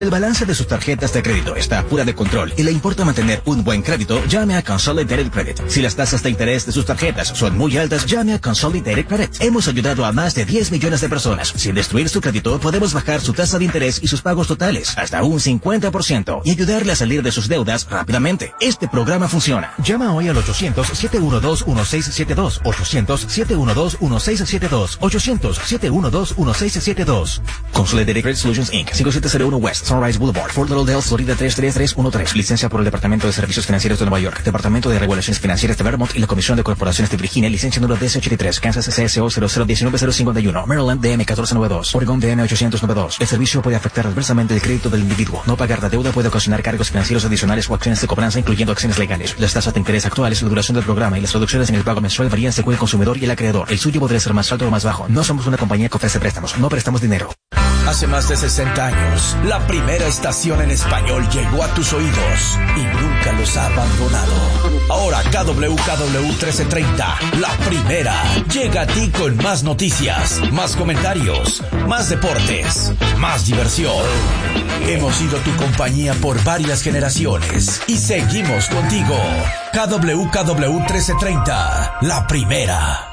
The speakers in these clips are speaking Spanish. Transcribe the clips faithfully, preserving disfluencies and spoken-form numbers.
El balance de sus tarjetas de crédito está fuera de control y le importa mantener un buen crédito, llame a Consolidated Credit. Si las tasas de interés de sus tarjetas son muy altas, llame a Consolidated Credit. Hemos ayudado a más de diez millones de personas. Sin destruir su crédito, podemos bajar su tasa de interés y sus pagos totales hasta un cincuenta por ciento y ayudarle a salir de sus deudas rápidamente. Este programa funciona. Llama hoy al ochocientos, siete uno dos, uno seis siete dos, ochocientos, siete uno dos, uno seis siete dos, ochocientos, siete uno dos, uno seis siete dos. Consolidated Credit Solutions incorporated. cinco siete cero uno West Sunrise Boulevard, Fort Lauderdale, Florida tres tres tres uno tres. Licencia por el Departamento de Servicios Financieros de Nueva York, Departamento de Regulaciones Financieras de Vermont y la Comisión de Corporaciones de Virginia. Licencia número D S ochenta y tres, Kansas C S O cero cero uno nueve cero cinco uno, Maryland D M catorce noventa y dos, Oregon D M ochocientos noventa y dos. El servicio puede afectar adversamente el crédito del individuo. No pagar la deuda puede ocasionar cargos financieros adicionales o acciones de cobranza, incluyendo acciones legales. Las tasas de interés actuales, la duración del programa y las reducciones en el pago mensual varían según el consumidor y el acreedor. El suyo podría ser más alto o más bajo. No somos una compañía que ofrece préstamos. No prestamos dinero. Hace más de sesenta años, la primera estación en español llegó a tus oídos y nunca los ha abandonado. Ahora K W K W trece treinta, la primera, llega a ti con más noticias, más comentarios, más deportes, más diversión. Hemos sido tu compañía por varias generaciones y seguimos contigo. K W K W trece treinta, la primera.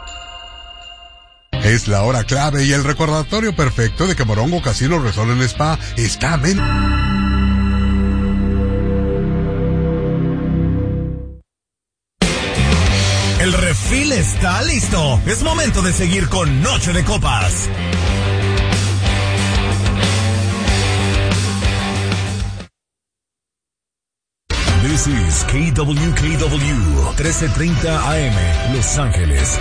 Es la hora clave y el recordatorio perfecto de que Morongo Casino Resort and Spa está a men... El refil está listo. Es momento de seguir con Noche de Copas. This is K W K W trece treinta A M, Los Ángeles.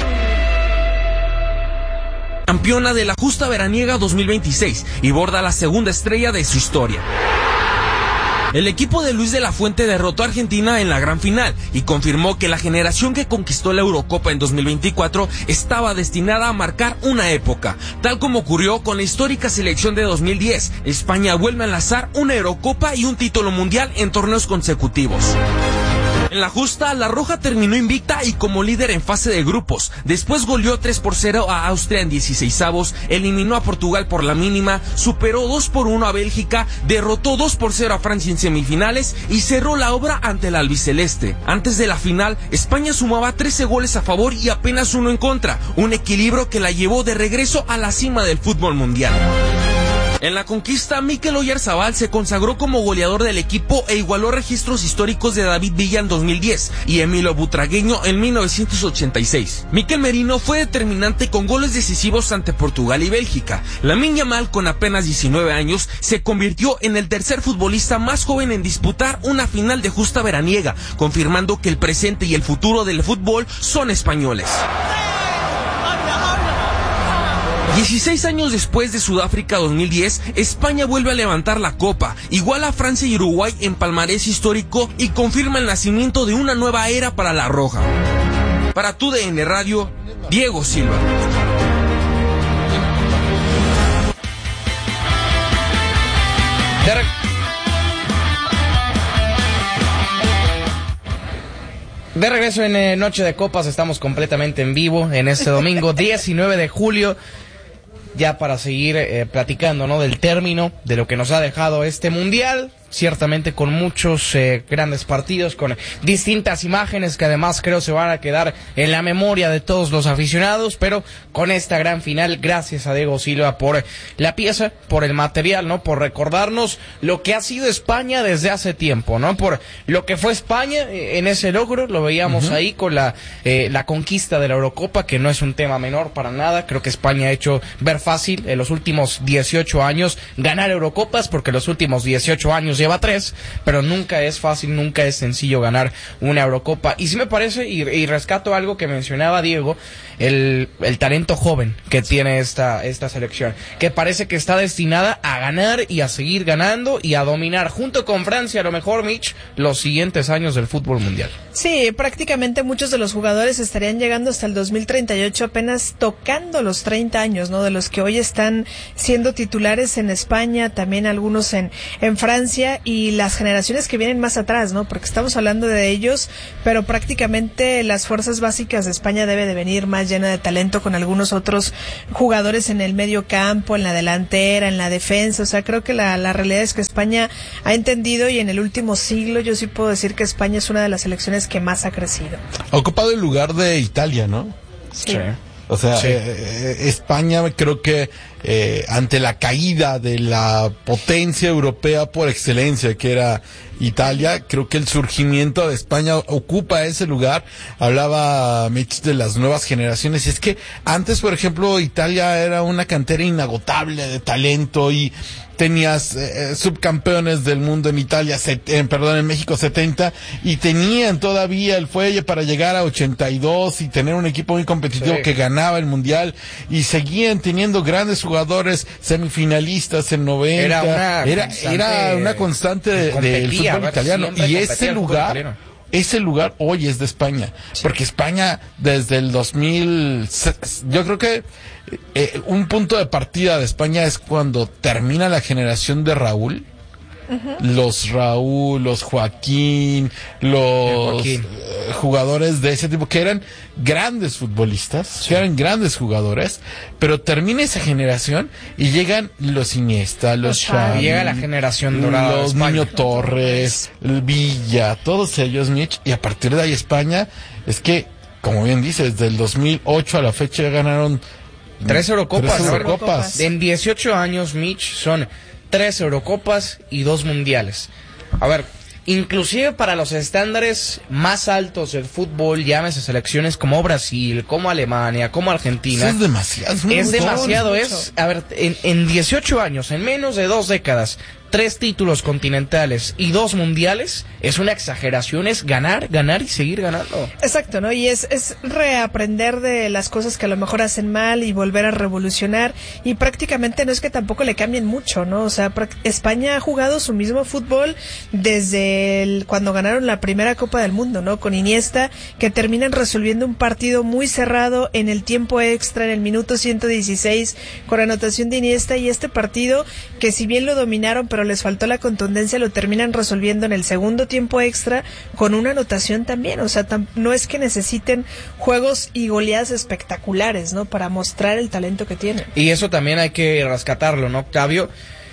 Campeona de la justa veraniega dos mil veintiséis y borda la segunda estrella de su historia. El equipo de Luis de la Fuente derrotó a Argentina en la gran final y confirmó que la generación que conquistó la Eurocopa en dos mil veinticuatro estaba destinada a marcar una época, tal como ocurrió con la histórica selección de dos mil diez. España vuelve a enlazar una Eurocopa y un título mundial en torneos consecutivos. En la justa, la Roja terminó invicta y como líder en fase de grupos. Después goleó tres por cero a Austria en dieciseisavos, eliminó a Portugal por la mínima, superó dos por uno a Bélgica, derrotó dos por cero a Francia en semifinales y cerró la obra ante el albiceleste. Antes de la final, España sumaba trece goles a favor y apenas uno en contra, un equilibrio que la llevó de regreso a la cima del fútbol mundial. En la conquista, Mikel Oyarzabal se consagró como goleador del equipo e igualó registros históricos de David Villa en dos mil diez y Emilio Butragueño en mil novecientos ochenta y seis. Mikel Merino fue determinante con goles decisivos ante Portugal y Bélgica. Lamine Yamal, con apenas diecinueve años, se convirtió en el tercer futbolista más joven en disputar una final de justa veraniega, confirmando que el presente y el futuro del fútbol son españoles. dieciséis años después de Sudáfrica dos mil diez, España vuelve a levantar la copa, iguala a Francia y Uruguay en palmarés histórico y confirma el nacimiento de una nueva era para la Roja. Para T U D N Radio, Diego Silva. De regreso en eh, Noche de Copas, estamos completamente en vivo en este domingo diecinueve de julio. Ya para seguir eh, platicando, ¿no?, del término de lo que nos ha dejado este mundial, ciertamente con muchos eh, grandes partidos, con distintas imágenes que además creo se van a quedar en la memoria de todos los aficionados, pero con esta gran final, gracias a Diego Silva por la pieza, por el material, ¿no?, por recordarnos lo que ha sido España desde hace tiempo, ¿no?, por lo que fue España eh, en ese logro, lo veíamos uh-huh. ahí con la, eh, la conquista de la Eurocopa, que no es un tema menor para nada. Creo que España ha hecho ver fácil en los últimos dieciocho años ganar Eurocopas, porque los últimos dieciocho años lleva tres, pero nunca es fácil, nunca es sencillo ganar una Eurocopa. Y sí me parece, y, y rescato algo que mencionaba Diego, el, el talento joven que tiene esta, esta selección, que parece que está destinada a ganar y a seguir ganando y a dominar, junto con Francia, a lo mejor, Mitch, los siguientes años del fútbol mundial. Sí, prácticamente muchos de los jugadores estarían llegando hasta el dos mil treinta y ocho, apenas tocando los treinta años, ¿no?, de los que hoy están siendo titulares en España, también algunos en, en Francia. Italia y las generaciones que vienen más atrás, ¿no? Porque estamos hablando de ellos, pero prácticamente las fuerzas básicas de España debe de venir más llena de talento con algunos otros jugadores en el medio campo, en la delantera, en la defensa. O sea, creo que la, la realidad es que España ha entendido, y en el último siglo yo sí puedo decir que España es una de las selecciones que más ha crecido. Ha ocupado el lugar de Italia, ¿no? Sí. O sea, Sí. eh, España creo que eh, ante la caída de la potencia europea por excelencia que era Italia, creo que el surgimiento de España ocupa ese lugar. Hablaba Mitch de las nuevas generaciones, y es que antes, por ejemplo, Italia era una cantera inagotable de talento, y tenías eh, subcampeones del mundo en Italia, set, eh, perdón, en México setenta, y tenían todavía el fuelle para llegar a ochenta y dos y tener un equipo muy competitivo Sí. que ganaba el mundial, y seguían teniendo grandes jugadores semifinalistas en noventa. Era una era, constante, era una constante de- competía, del fútbol ¿verdad? italiano, Siempre y competía ese el fútbol lugar italiano. ese lugar hoy es de España, porque España desde el dos mil, yo creo que eh, un punto de partida de España es cuando termina la generación de Raúl. Uh-huh. Los Raúl, los Joaquín, los Joaquín. eh, jugadores de ese tipo que eran grandes futbolistas, sí. que eran grandes jugadores, pero termina esa generación y llegan los Iniesta, los Xavi, llega la generación dorada de los España. Niño Torres, el Villa, todos ellos, Mitch, y a partir de ahí España, es que, como bien dices, del dos mil ocho a la fecha ya ganaron Tres Eurocopas. Tres A ver, Eurocopas. En dieciocho años, Mitch, son tres Eurocopas y dos Mundiales. A ver, inclusive para los estándares más altos del fútbol, llámese selecciones como Brasil, como Alemania, como Argentina. Eso es demasiado. Es, un es montón. demasiado, es, a ver, en, en dieciocho años, en menos de dos décadas, tres títulos continentales y dos mundiales, es una exageración, es ganar, ganar y seguir ganando. Exacto, ¿no? Y es, es reaprender de las cosas que a lo mejor hacen mal y volver a revolucionar, y prácticamente no es que tampoco le cambien mucho, ¿no? O sea, España ha jugado su mismo fútbol desde el, cuando ganaron la primera Copa del Mundo, ¿no? Con Iniesta, que terminan resolviendo un partido muy cerrado en el tiempo extra, en el minuto ciento dieciséis, con anotación de Iniesta, y este partido, que si bien lo dominaron, pero les faltó la contundencia, lo terminan resolviendo en el segundo tiempo extra con una anotación también. O sea, tam- no es que necesiten juegos y goleadas espectaculares, ¿no? Para mostrar el talento que tienen. Y eso también hay que rescatarlo, ¿no, Octavio?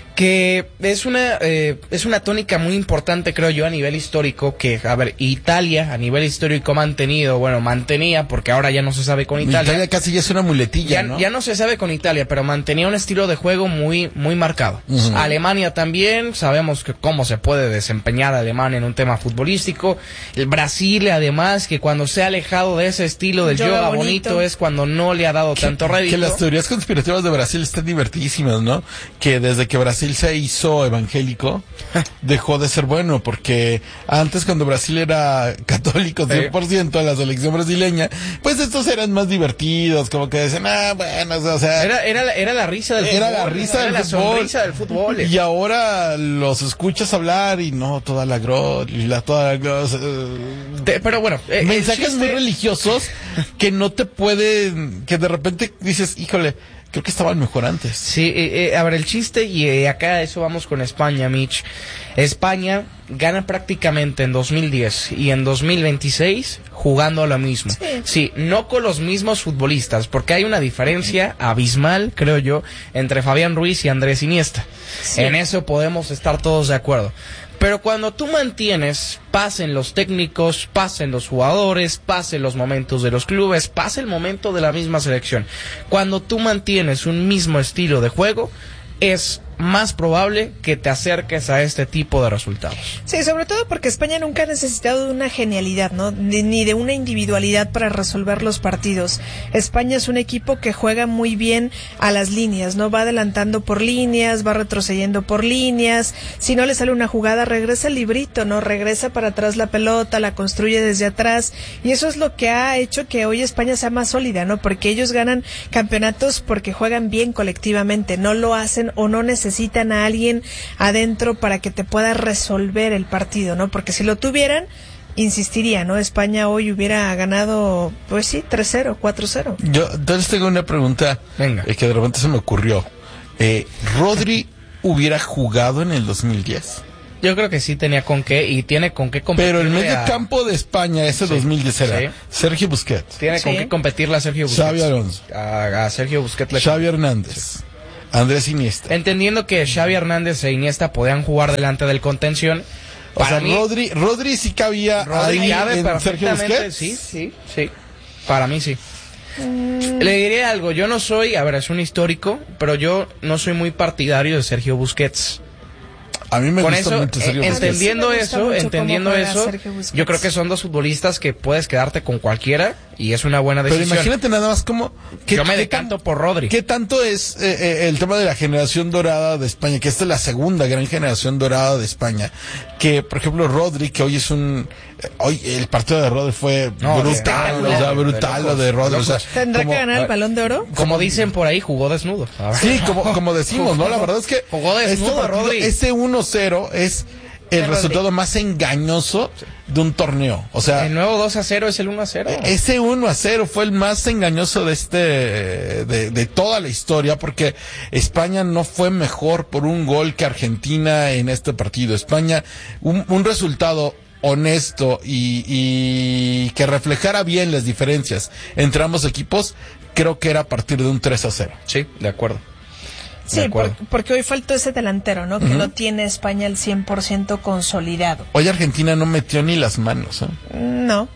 Que es una eh, es una tónica muy importante, creo yo, a nivel histórico, que, a ver, Italia a nivel histórico ha mantenido, bueno, mantenía, porque ahora ya no se sabe con Italia. Italia casi ya es una muletilla, ya, ¿no? ya no se sabe con Italia, pero mantenía un estilo de juego muy muy marcado. Uh-huh. Alemania también, sabemos que cómo se puede desempeñar Alemania en un tema futbolístico. El Brasil, además, que cuando se ha alejado de ese estilo del yoga bonito. bonito es cuando no le ha dado que, tanto rédito. Que las teorías conspirativas de Brasil están divertidísimas, ¿no? Que desde que Brasil se hizo evangélico, dejó de ser bueno, porque antes, cuando Brasil era católico cien por ciento, la selección brasileña, pues estos eran más divertidos, como que decían, ah, bueno, o sea... Era, era, la, era la risa del era fútbol. la risa era del la fútbol. sonrisa del fútbol. Y ahora los escuchas hablar y no, toda la gro... La, toda la gro uh, Te, pero bueno... Eh, mensajes chiste... muy religiosos que no te pueden... Que de repente dices, híjole... Creo que estaban mejor antes. Sí, eh, eh, a ver, el chiste, y eh, acá eso vamos con España, Mitch. España gana prácticamente en dos mil diez y en dos mil veintiséis jugando a lo mismo. Sí. sí, no con los mismos futbolistas, porque hay una diferencia abismal, creo yo, entre Fabián Ruiz y Andrés Iniesta. Sí. En eso podemos estar todos de acuerdo. Pero cuando tú mantienes, pasen los técnicos, pasen los jugadores, pasen los momentos de los clubes, pase el momento de la misma selección. Cuando tú mantienes un mismo estilo de juego, es más probable que te acerques a este tipo de resultados. Sí, sobre todo porque España nunca ha necesitado de una genialidad, ¿no? Ni, ni de una individualidad para resolver los partidos. España es un equipo que juega muy bien a las líneas, ¿no? Va adelantando por líneas, va retrocediendo por líneas. Si no le sale una jugada, regresa el librito, ¿no? Regresa para atrás la pelota, la construye desde atrás. Y eso es lo que ha hecho que hoy España sea más sólida, ¿no? Porque ellos ganan campeonatos porque juegan bien colectivamente. No lo hacen o no necesitan necesitan a alguien adentro para que te pueda resolver el partido, ¿no? Porque si lo tuvieran, insistiría, ¿no? España hoy hubiera ganado, pues sí, tres cero, cuatro cero. Yo entonces tengo una pregunta. Venga. Eh, que de repente se me ocurrió. Eh, ¿Rodri hubiera jugado en el dos mil diez? Yo creo que sí tenía con qué y tiene con qué competir. Pero el medio a... campo de España ese sí, dos mil diez era sí. Sergio Busquets. Tiene sí. con qué competirle a Sergio Busquets. Xavi Alonso. A, a Sergio Busquets. Le... Xavi Hernández. Sí. Andrés Iniesta. Entendiendo que Xavi Hernández e Iniesta podían jugar delante del contención. O para sea, mí, Rodri, Rodri sí cabía Rodri ahí cabe en Sergio Busquets. Sí, sí, sí. Para mí sí. Mm. Le diré algo, yo no soy, a ver, es un histórico, pero yo no soy muy partidario de Sergio Busquets. A mí me Con gusta eso, mucho Sergio eh, Busquets. entendiendo eso, entendiendo eso, yo creo que son dos futbolistas que puedes quedarte con cualquiera y es una buena decisión. Pero imagínate nada más como... Yo me decanto por Rodri. ¿Qué tanto es eh, eh, el tema de la generación dorada de España? Que esta es la segunda gran generación dorada de España. Que, por ejemplo, Rodri, que hoy es un... Eh, hoy el partido de Rodri fue no, brutal, o sea, brutal lo de Rodri. O sea, ¿tendrá como, que ganar el Balón de Oro? Como dicen por ahí, jugó desnudo. Sí, como, como decimos, ¿no? La verdad es que... Jugó desnudo, este partido, Rodri. Este uno cero es... el de resultado Rodri. Más engañoso de un torneo. O sea, el nuevo dos a cero es el uno a cero. Ese uno a cero fue el más engañoso de este de, de toda la historia, porque España no fue mejor por un gol que Argentina en este partido. España, un, un resultado honesto y, y que reflejara bien las diferencias entre ambos equipos, creo que era a partir de un tres a cero. Sí, de acuerdo. Sí, por, porque hoy faltó ese delantero, ¿no? Que uh-huh. no tiene España al cien por ciento consolidado. Hoy Argentina no metió ni las manos, ¿eh? No.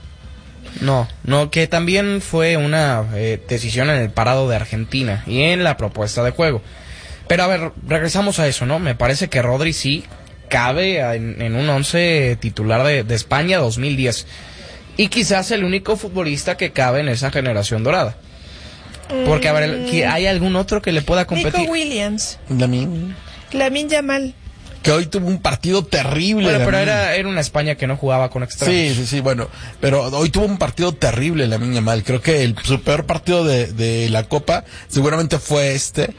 No, no, que también fue una eh, decisión en el parado de Argentina y en la propuesta de juego. Pero a ver, regresamos a eso, ¿no? Me parece que Rodri sí cabe en, en un once titular de, de España dos mil diez. Y quizás el único futbolista que cabe en esa generación dorada. Porque, a ver, ¿hay algún otro que le pueda competir? Nico Williams. Lamine. Lamine Yamal. Que hoy tuvo un partido terrible. Bueno, pero era, era una España que no jugaba con extremos. Sí, sí, sí, bueno. Pero hoy tuvo un partido terrible Lamine Yamal. Creo que el, su peor partido de, de la Copa seguramente fue este.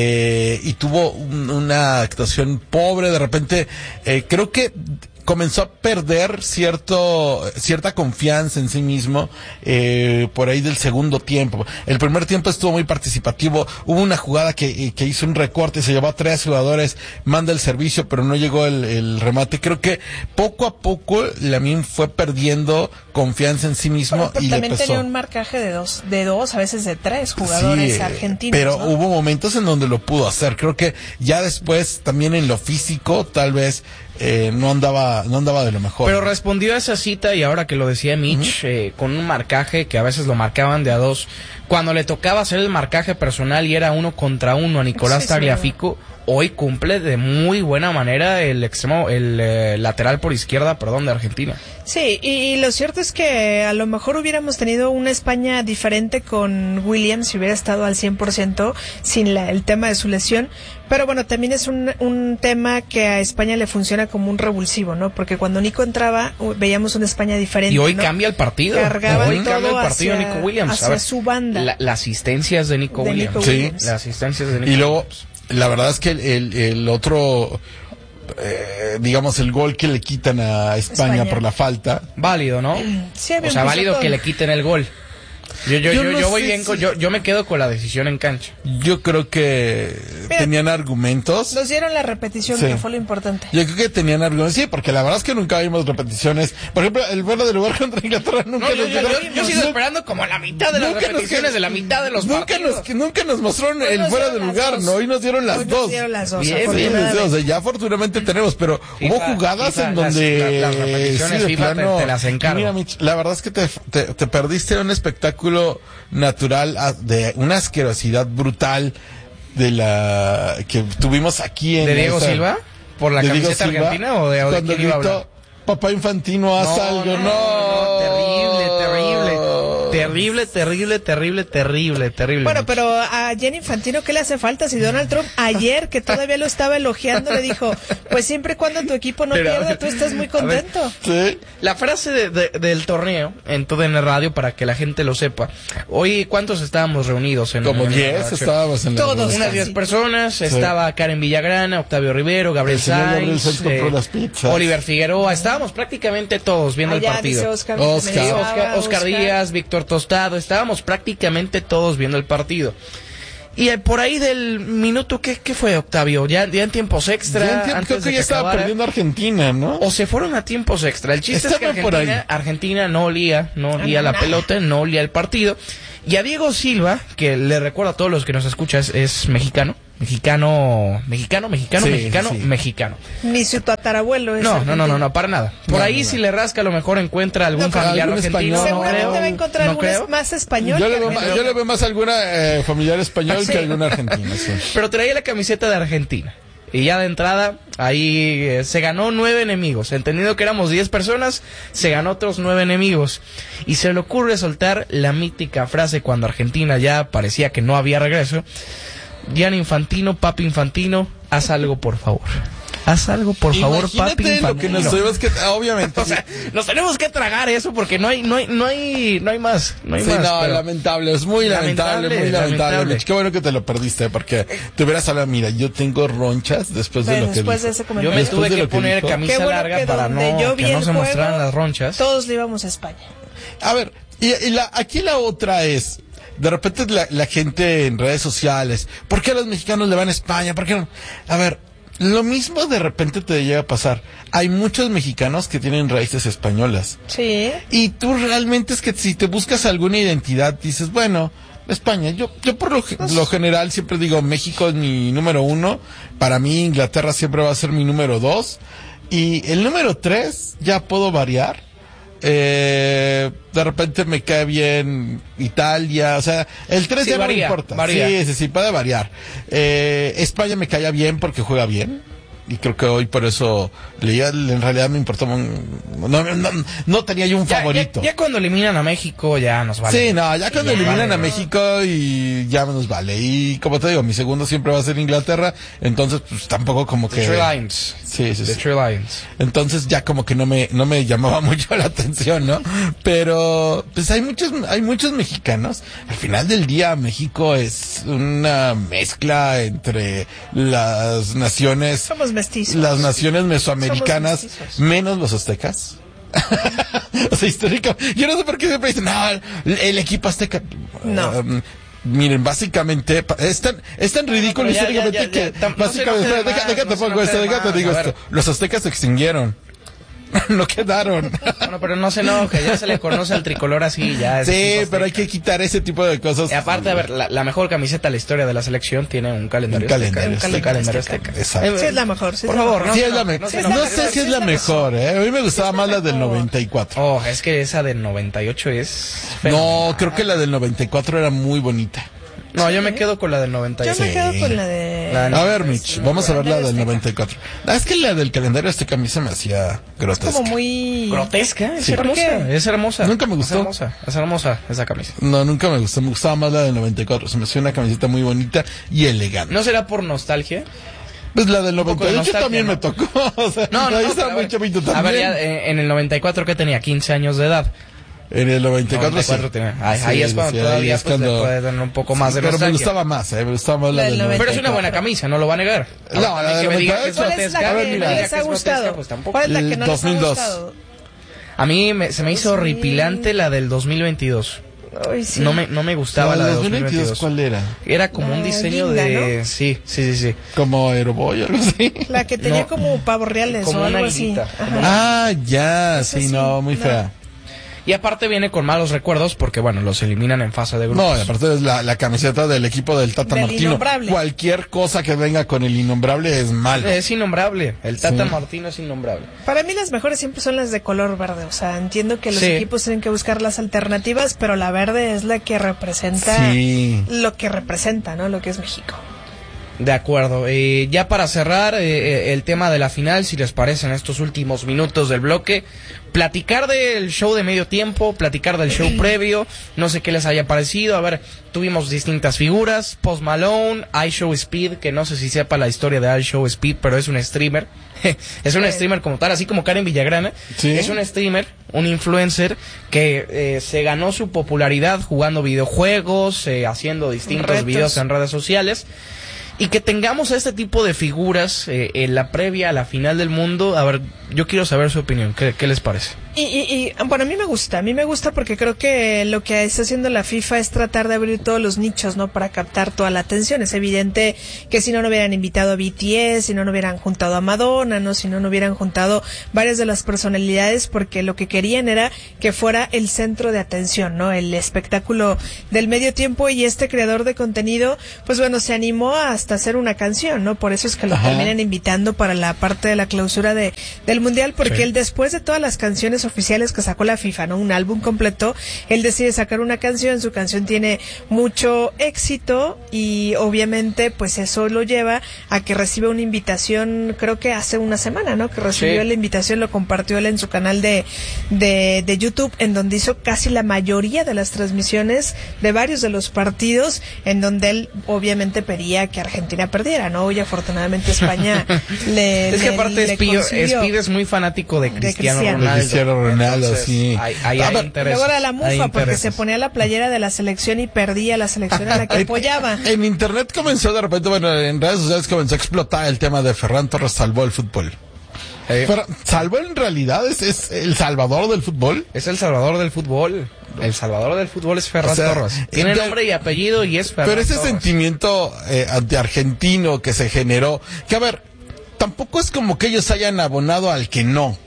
Eh, y tuvo un, una actuación pobre. De repente, eh, creo que comenzó a perder cierto cierta confianza en sí mismo eh, por ahí del segundo tiempo. El primer tiempo estuvo muy participativo. Hubo una jugada que, que hizo un recorte, se llevó a tres jugadores, manda el servicio, pero no llegó el, el remate. Creo que poco a poco Lamine fue perdiendo confianza en sí mismo. Pero, pero y también le pesó. Tenía un marcaje de dos, de dos, a veces de tres jugadores sí, argentinos. Pero ¿no? hubo momentos en donde lo pudo hacer. Creo que ya después, también en lo físico, tal vez Eh, no andaba no andaba de lo mejor. Pero respondió a esa cita, y ahora que lo decía Mitch, uh-huh. eh, con un marcaje que a veces lo marcaban de a dos. Cuando le tocaba hacer el marcaje personal y era uno contra uno a Nicolás sí, Tagliafico, sí. Hoy cumple de muy buena manera el extremo, el eh, lateral por izquierda, perdón, de Argentina. Sí, y, y lo cierto es que a lo mejor hubiéramos tenido una España diferente con Williams si hubiera estado al cien por ciento sin la, el tema de su lesión. Pero bueno, también es un, un tema que a España le funciona como un revulsivo, ¿no? Porque cuando Nico entraba, veíamos una España diferente. Y hoy ¿no? cambia el partido. Cargaban hoy todo cambia el partido hacia, Nico Williams. hacia a ver, su banda. La, las asistencias de Nico de Williams. Nico sí. Williams. Las asistencias de Nico Y luego, Williams. La verdad es que el, el, el otro, eh, digamos, el gol que le quitan a España, España. por la falta. Válido, ¿no? Sí, o sea, válido con... que le quiten el gol. Yo, yo, yo, yo, no yo voy sé bien, si... con, yo, yo me quedo con la decisión en cancha. Yo creo que Mira, tenían argumentos. Nos dieron la repetición, sí. que fue lo importante. Yo creo que tenían argumentos, sí, porque la verdad es que nunca vimos repeticiones. Por ejemplo, el vuelo de lugar contra Inglaterra nunca no, nos yo, yo, yo, yo sigo esperando como la mitad de las repeticiones nos, de la mitad de los nunca partidos. Nos, nunca nos mostraron el fuera de lugar, dos. ¿no? Hoy nos dieron las Hoy dos. Nos dieron las dos. Bien, bien, o sea, ya afortunadamente tenemos, pero FIFA, hubo jugadas FIFA, en donde las, las repeticiones sí, FIFA plano, te, te las encargo. Mira, Mitch, la verdad es que te, te, te perdiste un espectáculo natural de una asquerosidad brutal de la que tuvimos aquí en ¿De Diego esta, Silva? ¿Por la camiseta argentina o de, o de quién iba a hablar? Papá Infantino, haz no, algo, no. no, no. Terrible, terrible. Terrible, terrible, terrible, terrible, terrible. Bueno, pero a Gianni Infantino, ¿qué le hace falta? Si Donald Trump ayer, que todavía lo estaba elogiando, le dijo, pues siempre y cuando tu equipo no pero, pierda, tú estás muy contento. Sí. La frase de, de, del torneo, en todo en el radio, para que la gente lo sepa. Hoy, ¿cuántos estábamos reunidos? En, Como diez estábamos en la Todos. Unas diez personas. Sí. Estaba Karen Villagrana, Octavio Rivero, Gabriel Sainz, eh, las pizzas. Oliver Figueroa. Estábamos prácticamente todos viendo Allá el partido. Oscar, Oscar, Oscar, Oscar Oscar Díaz, Víctor Tostado. Estábamos prácticamente todos viendo el partido. Y por ahí del minuto, ¿qué, qué fue, Octavio? Ya, ya en tiempos extra. Ya en tiempo, antes creo que de ya estaba acabara, perdiendo Argentina, ¿no? O se fueron a tiempos extra. El chiste Estaba es que por Argentina, Argentina no olía, no olía la pelota, no olía el partido. Y a Diego Silva, que le recuerdo a todos los que nos escuchan, es, es mexicano. Mexicano, mexicano, mexicano, Sí, mexicano, sí. mexicano. Ni su tatarabuelo es No, no, argentino. no, no, no, para nada. Por No, ahí no, no. si le rasca a lo mejor encuentra algún No, pero familiar algún argentino. español, No Seguramente creo, va a encontrar no algún creo. es- más español. Yo que le, veo más, argentino. yo le veo más alguna eh, familiar español Sí. que alguna argentina, sí. Pero traía la camiseta de Argentina. Y ya de entrada, ahí eh, se ganó nueve enemigos. Entendiendo que éramos diez personas, se ganó otros nueve enemigos. Y se le ocurre soltar la mítica frase cuando Argentina ya parecía que no había regreso. Gianni Infantino, papi Infantino, haz algo por favor. Haz algo por favor, Imagínate papi lo que Infantino. nos tuvimos que, obviamente. O sea, nos tenemos que tragar eso porque no hay, no hay, no hay, no hay más, no hay Sí, más. no, pero- lamentable, es muy lamentable, Lamentable, muy lamentable. lamentable. Mitch. Qué bueno que te lo perdiste, porque te hubieras hablado, mira, yo tengo ronchas después de Bueno, lo que después dijo. de ese Yo comentario. me Después tuve de que lo que poner dijo. camisa Qué bueno larga que para donde no, yo vi que no el se juego, mostraran las ronchas. Todos le íbamos a España. A ver, y, y la, aquí la otra es, de repente la, la gente en redes sociales, ¿por qué los mexicanos le van a España? ¿Por qué no? A ver, lo mismo de repente te llega a pasar. Hay muchos mexicanos que tienen raíces españolas. Sí. Y tú realmente es que si te buscas alguna identidad, dices, bueno, España. Yo, yo por lo, lo general siempre digo, México es mi número uno. Para mí, Inglaterra siempre va a ser mi número dos. Y el número tres, ya puedo variar. Eh, de repente me cae bien Italia, o sea, el tres Sí, ya varía, no me importa. varía. Sí, sí, sí, puede variar. Eh, España me caía bien porque juega bien. Y creo que hoy por eso leía, en realidad me importaba un- no, no, no tenía yo un Ya, favorito. ya, ya cuando eliminan a México ya nos vale. Sí, no, ya cuando Ya, eliminan vale. a México y ya nos vale. Y como te digo, mi segundo siempre va a ser Inglaterra, entonces pues tampoco como que... The Three Lions. Sí, sí, The sí. Three Lions. Entonces ya como que no me, no me llamaba mucho la atención, ¿no? Pero, pues hay muchos, hay muchos mexicanos. Al final del día, México es una mezcla entre las naciones, Somos mestizos. las naciones mesoamericanas, Somos mestizos. menos los aztecas. O sea, histórico. Yo no sé por qué siempre dicen, no, el, el equipo azteca. No. Um, miren, básicamente, pa- es tan, es tan ridículo pero ya, históricamente ya, ya, que, ya, tam- no se básicamente, enoje de deja- más, déjate no se pongo enoje esto, de déjate más, digo a ver. esto. Los aztecas se extinguieron. No quedaron. Bueno, pero no se enoje, ya se le conoce al tricolor así, ya. es Sí, equipo pero hay azteca. que quitar ese tipo de cosas. Y aparte, a ver, la, la mejor camiseta de la historia de la selección tiene un calendario Un calendario azteca. azteca. Un calendario azteca. Exacto. Sí, es la mejor. Sí, Por es la favor, mejor. no Sí, se es la enoje, me- no se no enoje. sé si es la mejor, ¿eh? A mí me gustaba más la del noventa y cuatro. Oh, es que esa del noventa y ocho es... No, fenomenal. creo que la del noventa y cuatro era muy bonita. No, yo me quedo con la del noventa y Yo ocho. me quedo con la de... La de- A ver, Mitch, vamos a ver la del Azteca. noventa y cuatro. Ah, es que la del calendario azteca a mí se me hacía grotesca. Como muy... Grotesca, es Sí. ¿Por hermosa, qué? es hermosa. Nunca me gustó. Es hermosa, es hermosa esa camisa. No, nunca me gustó. Me gustaba más la del noventa y cuatro. Se me hacía una camiseta muy bonita y elegante. ¿No será por nostalgia? Pues la del poco noventa y de ocho nostalgia, también ¿no? me tocó. O sea, No, no, ahí no, estaba pero a muy ver, chavito A ver, también. ya, eh, en el noventa y cuatro que tenía quince años de edad. En el noventa y cuatro, noventa y cuatro sí. tenía. Ahí, Sí, ahí es cuando sí, ahí todavía es pues, le cuando- puede tener un poco más de Pero me nostalgia. gustaba más, eh, me gustaba más la, La del del noventa y cuatro. Pero es una buena camisa, no lo va a negar. No, Ahora, la también del que me diga que es noventa y ocho. ¿Cuál es la grotesca. A ver, que mira. no Diga les que ha es grotesca, gustado? pues tampoco. ¿Cuál es la que El no les ha dos mil dos. gustado? A mí me- se me hizo dos mil. horripilante la del dos mil veintidós. Ay, sí. No me, no me gustaba No, la de el dos mil veintidós. ¿cuál era? Era como La un diseño guinda, de... ¿no? Sí, sí, sí, sí. Como Aeroboy o algo así. La que tenía No. como pavos reales Como o algo una así. guindita, Ajá. como Ah, ya, Esa sí, sí, no, muy no. fea. Y aparte viene con malos recuerdos porque, bueno, los eliminan en fase de grupos. No, y aparte es la, la camiseta del equipo del Tata Del Martino. innombrable. Cualquier cosa que venga con el innombrable es malo. Es innombrable. El Tata Sí. Martino es innombrable. Para mí las mejores siempre son las de color verde. O sea, entiendo que los Sí. equipos tienen que buscar las alternativas, pero la verde es la que representa Sí. lo que representa, ¿no? Lo que es México. De acuerdo. Eh, ya para cerrar eh, eh, el tema de la final, si les parece en estos últimos minutos del bloque, platicar del show de medio tiempo, platicar del show previo, no sé qué les haya parecido. A ver, tuvimos distintas figuras, Post Malone, iShow Speed, que no sé si sepa la historia de iShow Speed, pero es un streamer. Es un streamer como tal, así como Karen Villagrana. Sí. Es un streamer, un influencer que eh, se ganó su popularidad jugando videojuegos, eh, haciendo distintos Retos. videos en redes sociales. Y que tengamos a este tipo de figuras eh, en la previa a la final del mundo. A ver, yo quiero saber su opinión. ¿Qué, qué les parece? Y, y, y bueno, a mí me gusta, a mí me gusta porque creo que lo que está haciendo la FIFA es tratar de abrir todos los nichos, ¿no? Para captar toda la atención. Es evidente que si no, no hubieran invitado a B T S, si no, no hubieran juntado a Madonna, ¿no? Si no, no hubieran juntado varias de las personalidades, porque lo que querían era que fuera el centro de atención, ¿no? El espectáculo del medio tiempo, y este creador de contenido, pues bueno, se animó hasta hacer una canción, ¿no? Por eso es que lo Ajá. terminan invitando para la parte de la clausura de del Mundial, porque sí. él, después de todas las canciones oficiales que sacó la FIFA, ¿no? Un álbum completo, él decide sacar una canción, su canción tiene mucho éxito y obviamente pues eso lo lleva a que reciba una invitación, creo que hace una semana, ¿no? Que recibió sí. la invitación, lo compartió él en su canal de, de, de YouTube, en donde hizo casi la mayoría de las transmisiones de varios de los partidos, en donde él obviamente pedía que Argentina perdiera, ¿no? Y afortunadamente España le Es que le, aparte le Speed, consiguió. Speed es muy fanático de Cristiano, de Cristiano. Ronaldo. De Cristiano Ronaldo, Entonces, sí. Hay, hay, hay interés, luego era la mufa porque intereses. se ponía la playera de la selección y perdía la selección a la que apoyaba. En internet comenzó de repente, bueno, en redes sociales comenzó a explotar el tema de Ferran Torres salvó el fútbol. Eh, Pero, ¿salvó en realidad? ¿Es, ¿Es el salvador del fútbol? Es el salvador del fútbol. El salvador del fútbol es Ferran o sea, Torres. Tiene de, nombre y apellido y es Ferran Pero ese Torres. sentimiento eh, anti-argentino que se generó, que a ver, tampoco es como que ellos hayan abonado al que no.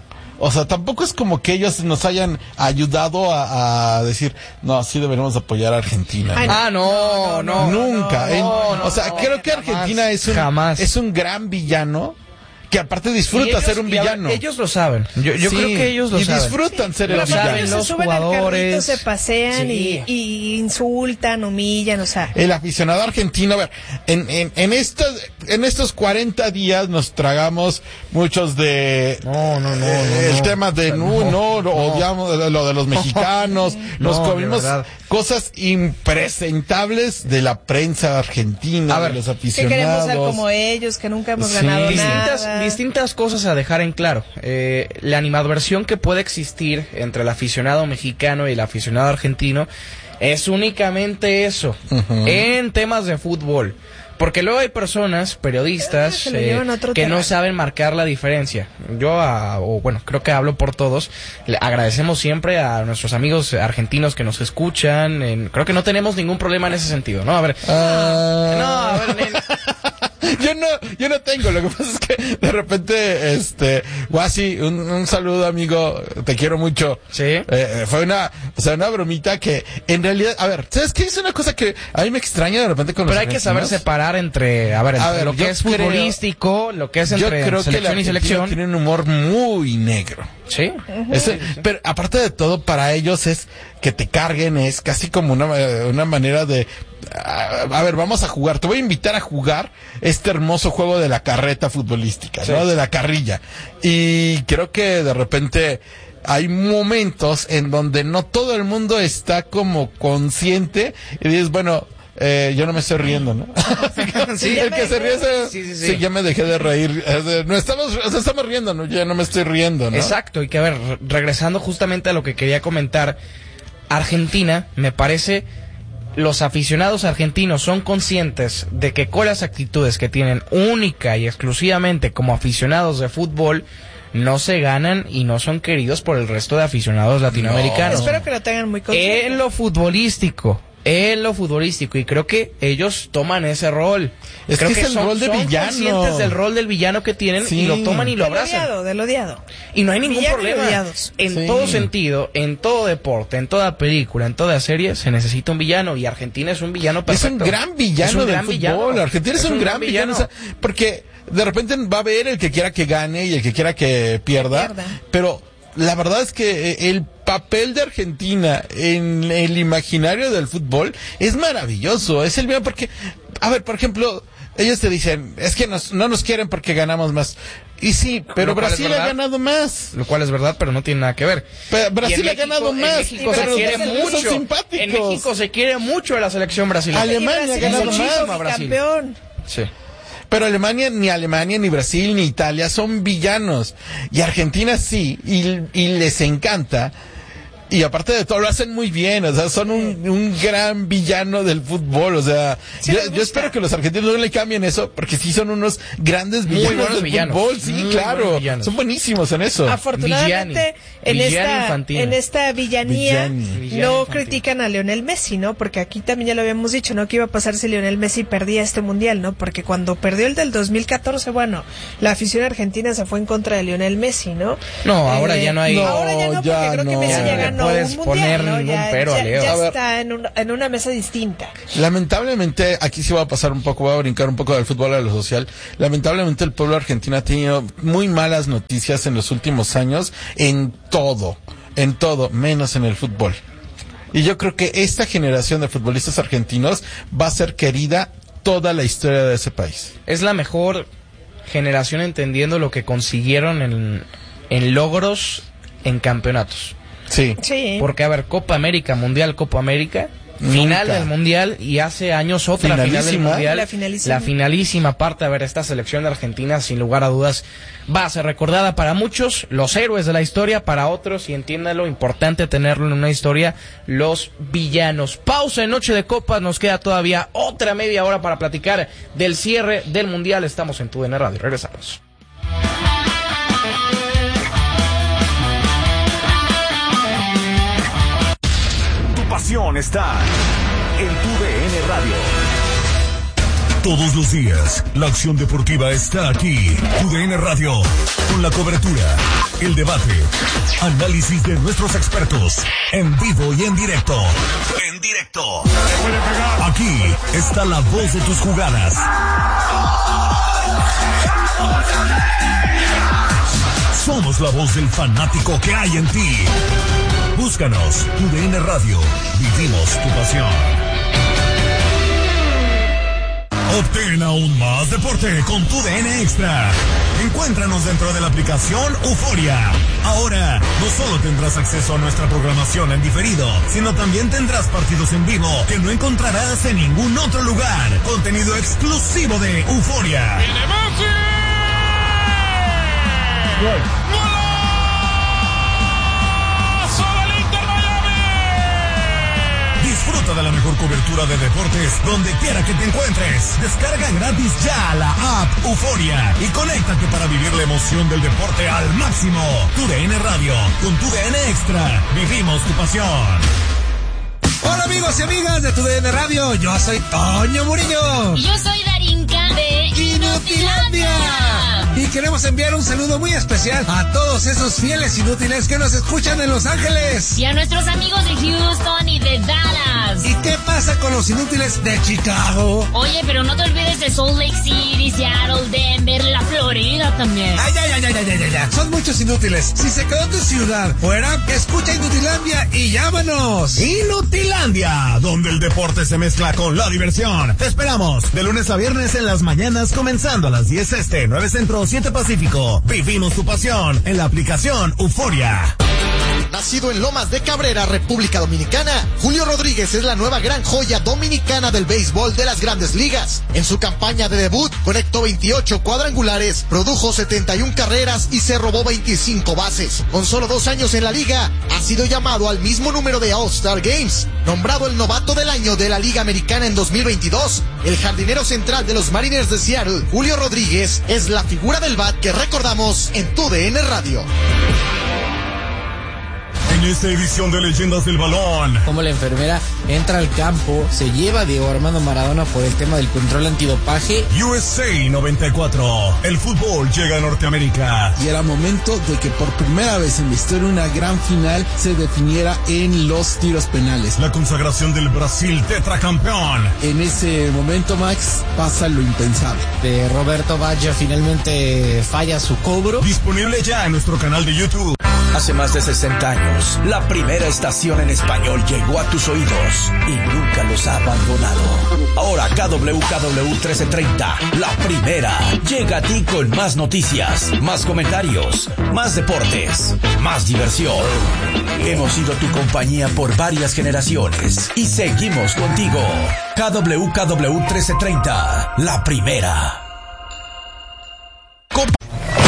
O sea, tampoco es como que ellos nos hayan ayudado a, a decir, no, sí deberíamos apoyar a Argentina. ¿no? Ah, no, no. Nunca. No, en, no, no, o sea, no, creo que jamás, Argentina es un, jamás. es un gran villano. Que aparte disfruta ellos, ser un villano. Ver, ellos lo saben. Yo, yo sí, creo que ellos lo y saben. Y disfrutan sí, ser el villano. Saben, los se suben jugadores. Al carrito, se pasean sí. y, y insultan, humillan, o sea. El aficionado argentino, a ver, en, en, en, estos, en estos cuarenta días nos tragamos muchos de... No, no, no. Eh, no el no, tema de, no, no, no, no. odiamos lo de los mexicanos. No, nos comimos cosas impresentables de la prensa argentina, a ver, de los aficionados. Que queremos ser como ellos, que nunca hemos sí. ganado distintas, nada. Distintas cosas a dejar en claro. Eh, la animadversión que puede existir entre el aficionado mexicano y el aficionado argentino es únicamente eso, uh-huh. en temas de fútbol. Porque luego hay personas, periodistas, ah, eh, que no saben marcar la diferencia. Yo, a, o bueno, creo que hablo por todos, le agradecemos siempre a nuestros amigos argentinos que nos escuchan. En, creo que no tenemos ningún problema en ese sentido, ¿no? A ver. Uh... No, a ver, nen. Yo no, yo no tengo, lo que pasa es que de repente, este, Guasi, un, un saludo amigo, te quiero mucho. Sí. Eh, fue una, o sea, una bromita que en realidad, a ver, ¿sabes qué? Es una cosa que a mí me extraña de repente con Pero los hay que saber separar entre, a ver, entre a ver, lo que es futbolístico, creo, lo que es entre yo creo selección que y selección. Tiene un humor muy negro. Sí. Uh-huh. Ese, pero aparte de todo, para ellos es que te carguen, es casi como una, una manera de, a, a ver, vamos a jugar, te voy a invitar a jugar este hermoso juego de la carreta futbolística, sí. ¿no? De la carrilla. Y creo que de repente hay momentos en donde no todo el mundo está como consciente y dices, bueno, Eh, yo no me estoy riendo, ¿no? Sí, el que se ríe se, sí, sí, sí. sí, ya me dejé de reír. No estamos, o sea, estamos riendo, ¿no? Ya no me estoy riendo, ¿no? Exacto, y que a ver, regresando justamente a lo que quería comentar, Argentina, me parece, los aficionados argentinos son conscientes de que con las actitudes que tienen única y exclusivamente como aficionados de fútbol, no se ganan y no son queridos por el resto de aficionados latinoamericanos. No. Espero que lo tengan muy consciente. En lo futbolístico. En lo futbolístico, y creo que ellos toman ese rol. Es creo que, que es el son, rol de son villano. conscientes del rol del villano que tienen, sí. y lo toman y lo del abrazan. Odiado, del odiado. Y no hay ningún villano problema. En sí. todo sentido, en todo deporte, en toda película, en toda serie, se necesita un villano, y Argentina es un villano perfecto. Es un gran villano es un del gran fútbol. Villano. Argentina es, es un, un gran villano. villano. O sea, porque de repente va a haber el que quiera que gane y el que quiera que pierda, que pierda. Pero la verdad es que el papel de Argentina en el imaginario del fútbol es maravilloso, es el mío porque, a ver, por ejemplo, ellos te dicen, es que nos, no nos quieren porque ganamos más. Y sí, pero Brasil ha ganado más. Lo cual es verdad, pero no tiene nada que ver. Pero Brasil México, ha ganado más. En México se quiere mucho. En México se quiere mucho a la selección brasileña. Alemania ha ganado más. Brasil. Campeón. Sí. Pero Alemania, ni Alemania, ni Brasil, ni Italia son villanos. Y Argentina sí, y, y les encanta Y aparte de todo, lo hacen muy bien, o sea, son un, un gran villano del fútbol, o sea, Sí, yo, yo espero que los argentinos no le cambien eso, porque sí son unos grandes Muy villanos buenos del villanos. fútbol, sí, Muy claro, buenos villanos. son buenísimos en eso. Afortunadamente, en Villani esta, Infantino. en esta villanía Villani. Villani no Infantino. critican a Lionel Messi, ¿no? Porque aquí también ya lo habíamos dicho, ¿no? Que iba a pasar si Lionel Messi perdía este mundial, ¿no? Porque cuando perdió el del dos mil catorce, bueno, la afición argentina se fue en contra de Lionel Messi, ¿no? No, ahora Eh, ya no hay. no, ahora ya no, porque ya creo que no. Messi Ya ya no le ganó puedes un mundial, poner ¿no? ningún Ya, pero a ya- Leo. ya A ver. está en, un- en una mesa distinta. Lamentablemente, aquí sí va a pasar un poco, voy a brincar un poco del fútbol a lo social. Lamentablemente el pueblo argentino ha tenido muy malas noticias en los últimos años en todo, en todo, menos en el fútbol. Y yo creo que esta generación de futbolistas argentinos va a ser querida toda la historia de ese país. Es la mejor generación entendiendo lo que consiguieron en, en logros en campeonatos. Sí. Sí. Porque, a ver, Copa América, Mundial, Copa América, final Nunca. del Mundial y hace años otra final del Finalísima. Mundial. La finalísima. La finalísima parte, a ver, esta selección de Argentina, sin lugar a dudas, va a ser recordada para muchos, los héroes de la historia, para otros, y entiéndalo, importante tenerlo en una historia, los villanos. Pausa en Noche de Copas, nos queda todavía otra media hora para platicar del cierre del Mundial. Estamos en Tu D N Radio, regresamos. Tu pasión está en Tu D N Radio. Todos los días, la acción deportiva está aquí. Tu D N Radio, con la cobertura, el debate, análisis de nuestros expertos, en vivo y en directo. En directo. Aquí está la voz de tus jugadas. Somos la voz del fanático que hay en ti. Búscanos, Tu D N Radio. Vivimos tu pasión. Obtén aún más deporte con Tu D N Extra. Encuéntranos dentro de la aplicación Euforia. Ahora, no solo tendrás acceso a nuestra programación en diferido, sino también tendrás partidos en vivo que no encontrarás en ningún otro lugar. Contenido exclusivo de Euforia. Disfruta de la mejor cobertura de deportes donde quiera que te encuentres. Descarga gratis ya la app Euforia y conéctate para vivir la emoción del deporte al máximo. Tu D N Radio, con Tu D N Extra, vivimos tu pasión. Hola amigos y amigas de Tu D N Radio, yo soy Toño Murillo. Y yo soy Darinka de Inutilandia. Y queremos enviar un saludo muy especial a todos esos fieles inútiles que nos escuchan en Los Ángeles. Y a nuestros amigos de Houston y de Dallas. ¿Y qué pasa con los inútiles de Chicago? Oye, pero no te olvides de Salt Lake City, Seattle, Denver, la Florida también. Ay, ay, ay, ay, ay, ay, ay. Son muchos inútiles. Si se quedó tu ciudad fuera, escucha Inutilandia y llámanos. Inutilandia, donde el deporte se mezcla con la diversión. Te esperamos de lunes a viernes en las mañanas, comenzando a las diez este, nueve centro, siete pacífico. Vivimos tu pasión en la aplicación Euforia. Nacido en Lomas de Cabrera, República Dominicana, Julio Rodríguez es la nueva gran joya dominicana del béisbol de las Grandes Ligas. En su campaña de debut, conectó veintiocho cuadrangulares, produjo setenta y una carreras y se robó veinticinco bases. Con solo dos años en la liga, ha sido llamado al mismo número de All-Star Games. Nombrado el novato del año de la Liga Americana en dos mil veintidós, el jardinero central de los Mariners de Seattle, Julio Rodríguez, es la figura del bat que recordamos en Tu D N Radio. En esta edición de Leyendas del Balón, como la enfermera entra al campo, se lleva a Diego Armando Maradona por el tema del control antidopaje. U S A noventa y cuatro, el fútbol llega a Norteamérica. Y era momento de que por primera vez en la historia una gran final se definiera en los tiros penales. La consagración del Brasil tetracampeón. En ese momento, Max, pasa lo impensable. De Roberto Baggio finalmente falla su cobro. Disponible ya en nuestro canal de YouTube. Hace más de sesenta años, la primera estación en español llegó a tus oídos y nunca los ha abandonado. Ahora K W K W trece treinta, la primera, llega a ti con más noticias, más comentarios, más deportes, más diversión. Hemos sido tu compañía por varias generaciones y seguimos contigo. K W K W trece treinta, la primera.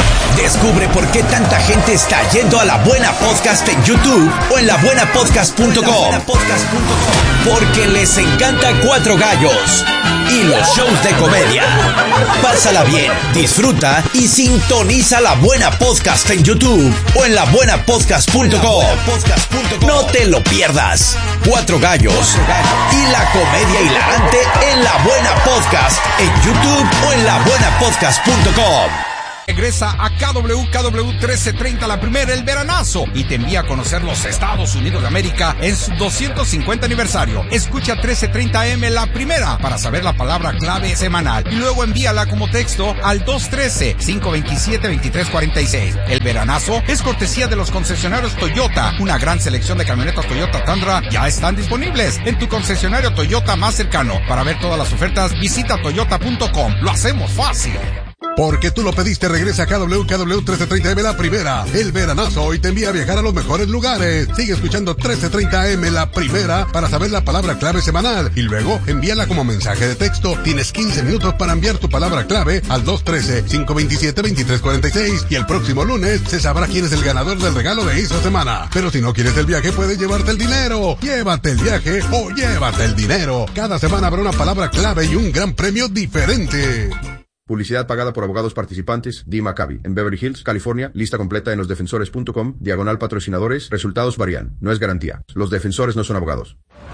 Descubre por qué tanta gente está yendo a La Buena Podcast en YouTube o en la buena podcast punto com. Porque les encanta Cuatro Gallos y los shows de comedia. Pásala bien, disfruta y sintoniza La Buena Podcast en YouTube o en la buena podcast punto com. No te lo pierdas. Cuatro Gallos y la comedia hilarante en La Buena Podcast en YouTube o en la buena podcast punto com. Regresa a K W K W trece treinta La Primera, el veranazo, y te envía a conocer los Estados Unidos de América en su doscientos cincuenta aniversario. Escucha trece treinta A M La Primera para saber la palabra clave semanal y luego envíala como texto al dos uno tres, cinco dos siete, dos tres cuatro seis. El veranazo es cortesía de los concesionarios Toyota. Una gran selección de camionetas Toyota Tundra ya están disponibles en tu concesionario Toyota más cercano. Para ver todas las ofertas, visita toyota punto com. Lo hacemos fácil. Porque tú lo pediste, regresa a K W K W trece treinta A M La Primera, el veranazo, y te envía a viajar a los mejores lugares. Sigue escuchando trece treinta A M La Primera para saber la palabra clave semanal y luego envíala como mensaje de texto. Tienes quince minutos para enviar tu palabra clave al dos uno tres, cinco dos siete, dos tres cuatro seis y el próximo lunes se sabrá quién es el ganador del regalo de esta semana. Pero si no quieres el viaje, puedes llevarte el dinero. Llévate el viaje o llévate el dinero. Cada semana habrá una palabra clave y un gran premio diferente. Publicidad pagada por abogados participantes, D. Maccabi, en Beverly Hills, California. Lista completa en los defensores punto com, diagonal patrocinadores. Resultados varían. No es garantía. Los defensores no son abogados.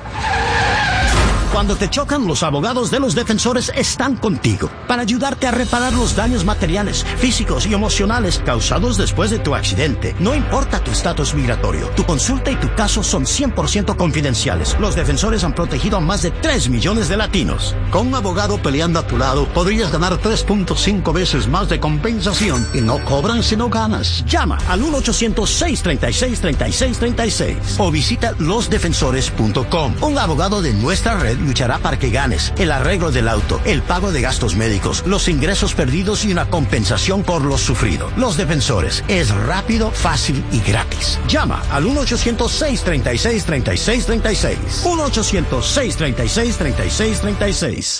Cuando te chocan, los abogados de los defensores están contigo para ayudarte a reparar los daños materiales, físicos y emocionales causados después de tu accidente. No importa tu estatus migratorio, tu consulta y tu caso son cien por ciento confidenciales. Los defensores han protegido a más de tres millones de latinos. Con un abogado peleando a tu lado, podrías ganar tres punto cinco veces más de compensación y no cobran si no ganas. Llama al uno ochocientos, seis treinta y seis, treinta y seis treinta y seis o visita los defensores punto com. Un abogado de nuestra red luchará para que ganes el arreglo del auto, el pago de gastos médicos, los ingresos perdidos y una compensación por lo sufrido. Los Defensores es rápido, fácil y gratis. Llama al uno ochocientos, seis treinta y seis, treinta y seis treinta y seis. uno ochocientos, seis treinta y seis, treinta y seis treinta y seis.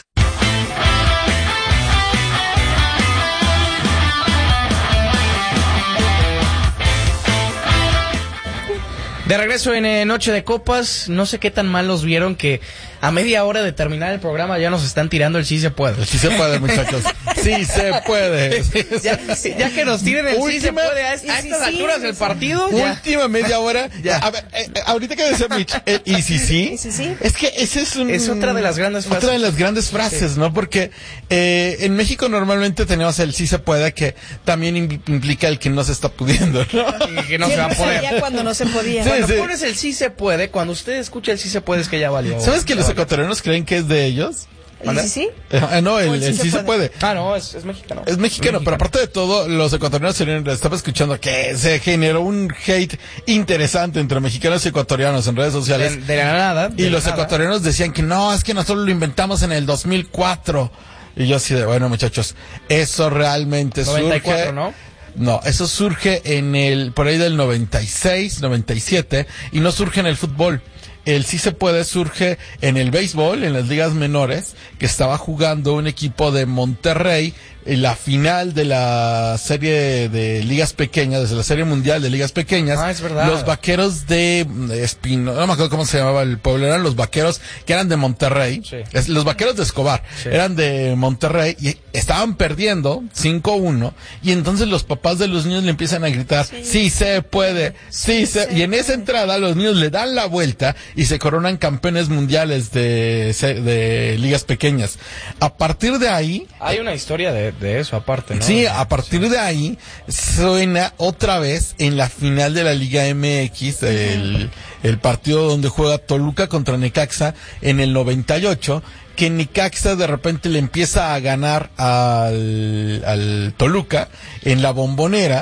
De regreso en eh, Noche de Copas, no sé qué tan mal los vieron que a media hora de terminar el programa ya nos están tirando el sí se puede. El sí se puede, muchachos. Sí se puede. ya, ya que nos tiren el última, sí se puede a, a estas sí, alturas sí, del partido. Última ya. media hora. Ya. A ver, eh, ahorita que decía Mitch, eh, y si sí, ¿Y si sí? es que ese es un, es otra de las grandes frases. Otra de las grandes frases, sí. ¿no? Porque eh, en México normalmente tenemos el sí se puede, que también implica el que no se está pudiendo, ¿no? Y que no se va a poder. Ya cuando no se podía. Sí, cuando sí. pones el sí se puede, cuando usted escucha el sí se puede es que ya valió. ¿Sabes que los ecuatorianos creen que es de ellos? ¿El sí sí? Eh, no, el, el, el sí, sí se puede. puede. Ah, no, es, es mexicano. Es mexicano, pero aparte de todo, los ecuatorianos estaba escuchando que se generó un hate interesante entre mexicanos y ecuatorianos en redes sociales. De, de la nada. Y de los nada. ecuatorianos decían que no, es que nosotros lo inventamos en el dos mil cuatro. Y yo así de, bueno, muchachos, eso realmente noventa y cuatro, surge... ¿no? No, eso surge en el, por ahí del noventa y seis, noventa y siete, y no surge en el fútbol. El sí se puede surge en el béisbol, en las ligas menores, que estaba jugando un equipo de Monterrey en la final de la serie de ligas pequeñas, desde la serie mundial de ligas pequeñas. Ah, es verdad. Los vaqueros de Espino, no me acuerdo cómo se llamaba el pueblo, eran los vaqueros que eran de Monterrey. Sí. Es, los vaqueros de Escobar, sí. Eran de Monterrey y estaban perdiendo cinco uno, y entonces los papás de los niños le empiezan a gritar, sí, sí se puede, sí, sí se, se y en esa entrada los niños le dan la vuelta y se coronan campeones mundiales de, de ligas pequeñas. A partir de ahí... Hay una historia de, de eso aparte, ¿no? Sí, a partir sí. de ahí suena otra vez en la final de la Liga M X, el, el partido donde juega Toluca contra Necaxa en el noventa y ocho, que Necaxa de repente le empieza a ganar al, al Toluca en la Bombonera.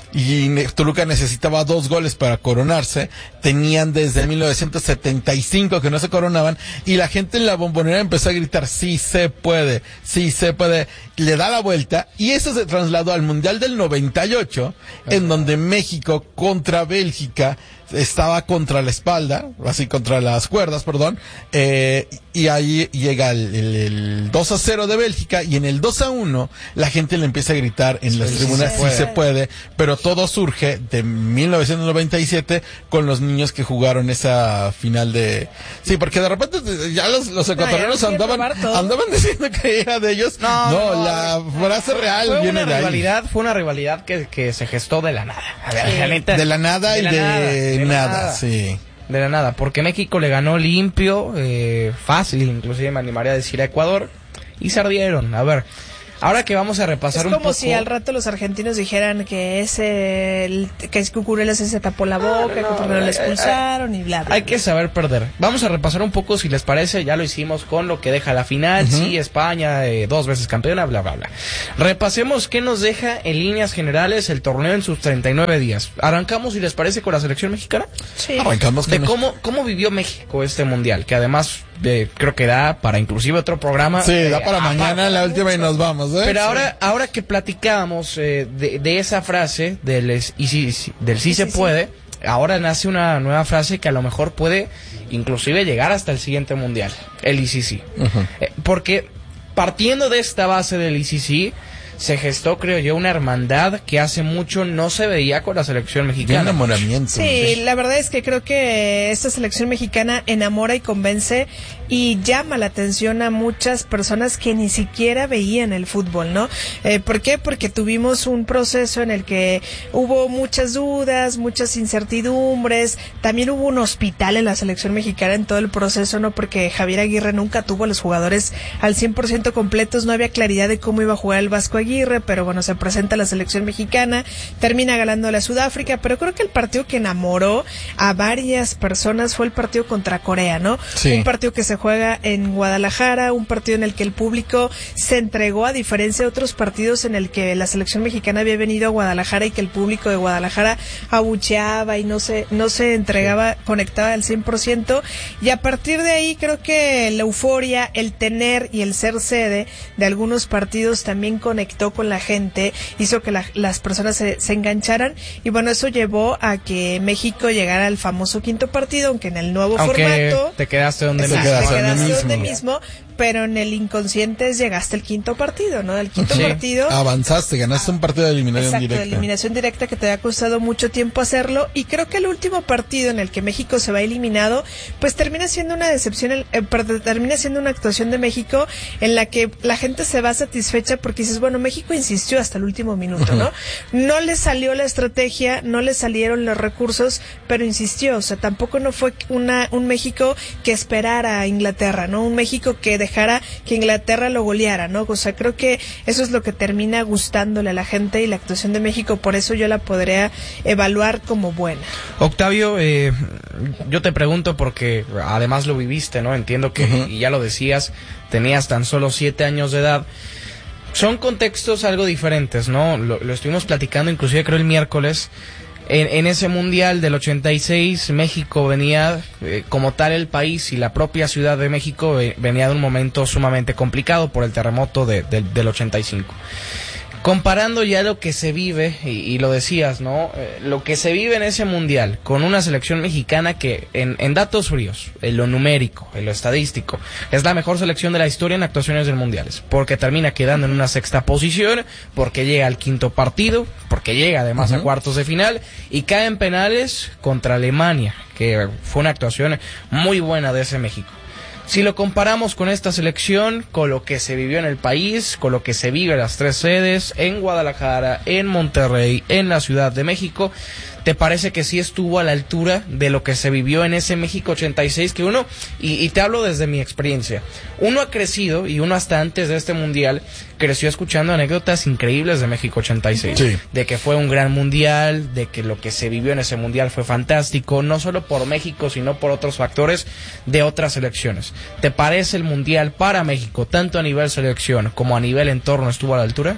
y Toluca necesitaba dos goles para coronarse. Tenían desde mil novecientos setenta y cinco que no se coronaban, y la gente en la Bombonera empezó a gritar: sí se puede, sí se puede. Le da la vuelta, y eso se trasladó al Mundial del noventa y ocho, en donde México contra Bélgica estaba contra la espalda, así contra las cuerdas, perdón, eh, y ahí llega el, el, el dos a cero de Bélgica, y en el dos a uno la gente le empieza a gritar en las Sí, tribunas: sí se sí se puede, pero todo surge de mil novecientos noventa y siete con los niños que jugaron esa final de... Sí, porque de repente ya los, los ecuatorianos No, ya andaban, andaban diciendo que era de ellos. No, No, no, la frase real fue viene una de ahí. rivalidad, fue una rivalidad que, que se gestó de la nada. A ver, Sí. la neta, De la nada y la de nada, de la nada, nada. sí. De la nada, porque México le ganó limpio, eh, fácil, inclusive me animaría a decir a Ecuador, y se ardieron. A ver, ahora que vamos a repasar Es un como poco... si al rato los argentinos dijeran que ese el, que es Cucurelas se tapó la boca, que primero le expulsaron y bla, bla, Hay bla. que saber perder. Vamos a repasar un poco, si les parece, ya lo hicimos con lo que deja la final, Uh-huh. sí, España, eh, dos veces campeona, bla, bla, bla. Repasemos qué nos deja en líneas generales el torneo en sus treinta y nueve días. Arrancamos, si les parece, con la selección mexicana. Sí. Arrancamos De con cómo, cómo vivió México este mundial, que además eh, creo que da para inclusive otro programa. Sí, eh, da para aparte. mañana la última y nos vamos, ¿eh? Pero Sí. ahora, ahora que platicábamos eh, de, de esa frase del, es- y sí, sí, del sí, Sí, se sí, sí. puede, ahora nace una nueva frase que a lo mejor puede inclusive llegar hasta el siguiente mundial, el I C C. Ujú. Eh, porque partiendo de esta base del I C C, se gestó, creo yo, una hermandad que hace mucho no se veía con la selección De mexicana. enamoramiento. Sí, la verdad es que creo que esta selección mexicana enamora y convence y llama la atención a muchas personas que ni siquiera veían el fútbol, ¿no? Eh, ¿Por qué? Porque tuvimos un proceso en el que hubo muchas dudas, muchas incertidumbres, también hubo un hospital en la selección mexicana en todo el proceso, ¿no? Porque Javier Aguirre nunca tuvo a los jugadores al cien por ciento completos, no había claridad de cómo iba a jugar el Vasco Aguirre, pero bueno, se presenta la selección mexicana, termina ganándole a Sudáfrica, pero creo que el partido que enamoró a varias personas fue el partido contra Corea, ¿no? Sí. Un partido que se juega en Guadalajara, un partido en el que el público se entregó, a diferencia de otros partidos en el que la selección mexicana había venido a Guadalajara y que el público de Guadalajara abucheaba y no se, no se entregaba, conectaba al cien por ciento, y a partir de ahí creo que la euforia, el tener y el ser sede de algunos partidos también conectó con la gente, hizo que la- las personas se, se engancharan, y bueno, eso llevó a que México llegara al famoso quinto partido, aunque en el nuevo Aunque formato te quedaste donde Te mismo. quedaste te donde quedaste mismo. donde mismo, pero en el inconsciente llegaste al quinto partido, ¿no? El quinto Sí. partido. Avanzaste, ganaste un partido de eliminación Exacto, directa. de eliminación directa, que te ha costado mucho tiempo hacerlo, y creo que el último partido en el que México se va eliminado, pues termina siendo una decepción, el- eh, perdón, termina siendo una actuación de México en la que la gente se va satisfecha porque dices, bueno, México insistió hasta el último minuto, ¿no? No le salió la estrategia, no le salieron los recursos, pero insistió, o sea, tampoco no fue una un México que esperara a Inglaterra, ¿no? Un México que dejara que Inglaterra lo goleara, ¿no? O sea, creo que eso es lo que termina gustándole a la gente, y la actuación de México, por eso yo la podría evaluar como buena. Octavio, eh, yo te pregunto porque además lo viviste, ¿no? Entiendo que, Ujú. y ya lo decías, tenías tan solo siete años de edad. Son contextos algo diferentes, ¿no? Lo, lo estuvimos platicando inclusive creo el miércoles. En, en ese mundial del ochenta y seis, México venía, eh, como tal el país y la propia Ciudad de México eh, venía de un momento sumamente complicado por el terremoto de- de- del ochenta y cinco. Comparando ya lo que se vive, y, y lo decías, ¿no? Eh, lo que se vive en ese mundial con una selección mexicana que en, en datos fríos, en lo numérico, en lo estadístico, es la mejor selección de la historia en actuaciones del mundiales, porque termina quedando en una sexta posición, porque llega al quinto partido, porque llega además a cuartos de final y cae en penales contra Alemania, que fue una actuación muy buena de ese México. Si lo comparamos con esta selección, con lo que se vivió en el país, con lo que se vive en las tres sedes, en Guadalajara, en Monterrey, en la Ciudad de México, ¿te parece que sí estuvo a la altura de lo que se vivió en ese México ochenta y seis? Que uno, y, y te hablo desde mi experiencia, uno ha crecido, y uno hasta antes de este mundial, creció escuchando anécdotas increíbles de México ochenta y seis. Sí. De que fue un gran mundial, de que lo que se vivió en ese mundial fue fantástico, no solo por México, sino por otros factores de otras selecciones. ¿Te parece el mundial para México, tanto a nivel selección como a nivel entorno, estuvo a la altura?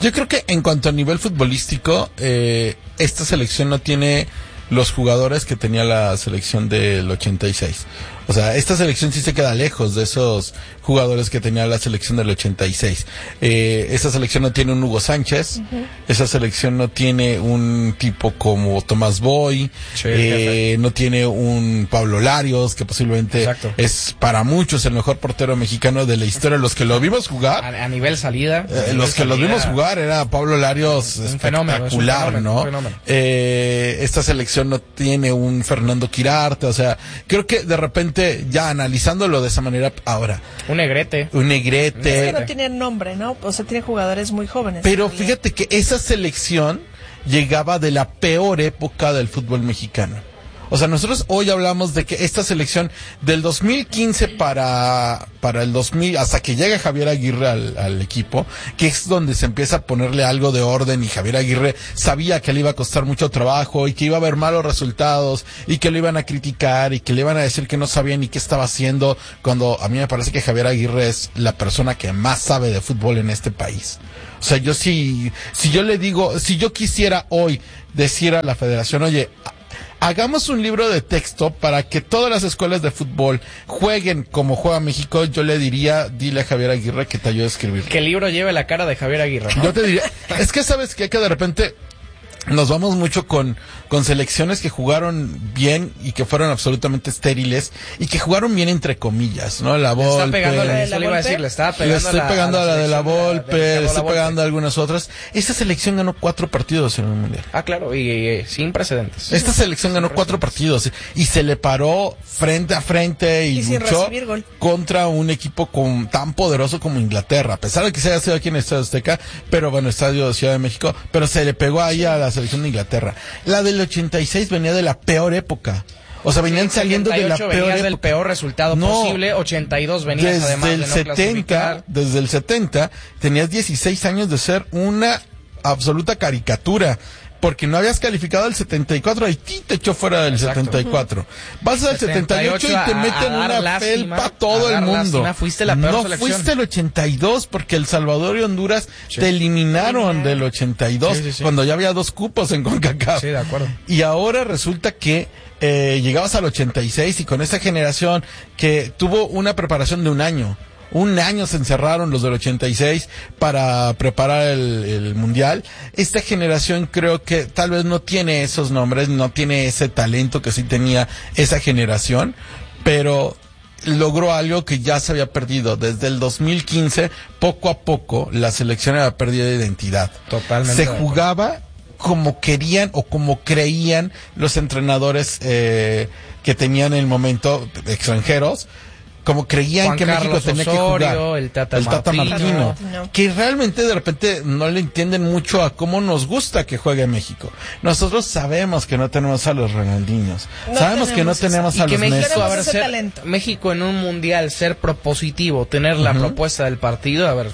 Yo creo que en cuanto a nivel futbolístico, eh, esta selección no tiene los jugadores que tenía la selección del ochenta y seis. O sea, esta selección sí se queda lejos de esos jugadores que tenía la selección del ochenta y seis. Eh, esta selección no tiene un Hugo Sánchez, uh-huh. Esa selección no tiene un tipo como Tomás Boy, sí, eh, no tiene un Pablo Larios, que posiblemente Exacto. es para muchos el mejor portero mexicano de la historia. Los que lo vimos jugar, a, a nivel salida, eh, a los que salida, los vimos jugar era Pablo Larios un espectacular, fenómeno, es un fenómeno, ¿no? un fenómeno. Eh, esta selección no tiene un Fernando Quirarte, o sea, creo que de repente ya analizándolo de esa manera ahora. Un Negrete. Un Negrete. Es que no tiene nombre, ¿no? O sea, tiene jugadores muy jóvenes. Pero fíjate que esa selección llegaba de la peor época del fútbol mexicano. O sea, nosotros hoy hablamos de que esta selección del dos mil quince para para el dos mil, hasta que llega Javier Aguirre al, al equipo, que es donde se empieza a ponerle algo de orden, y Javier Aguirre sabía que le iba a costar mucho trabajo y que iba a haber malos resultados y que lo iban a criticar y que le iban a decir que no sabía ni qué estaba haciendo, cuando a mí me parece que Javier Aguirre es la persona que más sabe de fútbol en este país. O sea, yo sí, si yo le digo, si yo quisiera hoy decir a la federación, oye, hagamos un libro de texto para que todas las escuelas de fútbol jueguen como juega México, yo le diría, dile a Javier Aguirre que te ayude a escribir. Que el libro lleve la cara de Javier Aguirre, ¿no? Yo te diría, es que sabes que, que de repente nos vamos mucho con, con selecciones que jugaron bien y que fueron absolutamente estériles y que jugaron bien entre comillas, ¿no? La Volpe. Le está pegando la, eso le iba a decir, le estaba pegando le estoy la, pegando a la, a la de la Volpe, de la, de le estoy Volpe. pegando a algunas otras. Esta selección ganó cuatro partidos en el Mundial. Ah, claro, y, y, y sin precedentes. Esta selección ganó cuatro partidos y se le paró frente a frente y, y luchó contra un equipo con, tan poderoso como Inglaterra, a pesar de que se haya sido aquí en el Estadio Azteca, pero bueno, Estadio de Ciudad de México, pero se le pegó ahí a la selección de Inglaterra. La del ochenta y seis venía de la peor época. O sea, venían sí, saliendo de la peor época. Del peor resultado no, posible. ochenta y dos venías desde además el de no setenta, desde el setenta tenías dieciséis años de ser una absoluta caricatura. Porque no habías calificado al setenta y cuatro, Haití te echó fuera del Exacto. setenta y cuatro. Vas al setenta y ocho y te meten a, a una lástima, felpa a todo a el mundo. Lástima, fuiste la peor no selección. Fuiste el ochenta y dos porque El Salvador y Honduras sí. te eliminaron sí, del ochenta y dos sí, sí, sí. cuando ya había dos cupos en CONCACAF. Sí, de acuerdo. Y ahora resulta que eh, llegabas al ochenta y seis y con esa generación que tuvo una preparación de un año. Un año se encerraron los del ochenta y seis para preparar el, el Mundial. Esta generación creo que tal vez no tiene esos nombres, no tiene ese talento que sí tenía esa generación, pero logró algo que ya se había perdido. Desde el dos mil quince, poco a poco, la selección había perdido identidad. Totalmente. Se jugaba como querían o como creían los entrenadores eh, que tenían en el momento extranjeros, como creían Juan que Carlos México tenía Osorio, que jugar. El Tata, el Tata Martino, Martino, que realmente de repente no le entienden mucho a cómo nos gusta que juegue México. Nosotros sabemos que no tenemos a los Ronaldinhos, no sabemos que no tenemos a y que los México, Messi. A ver, ser, México en un mundial, ser propositivo, tener la uh-huh. propuesta del partido, a ver,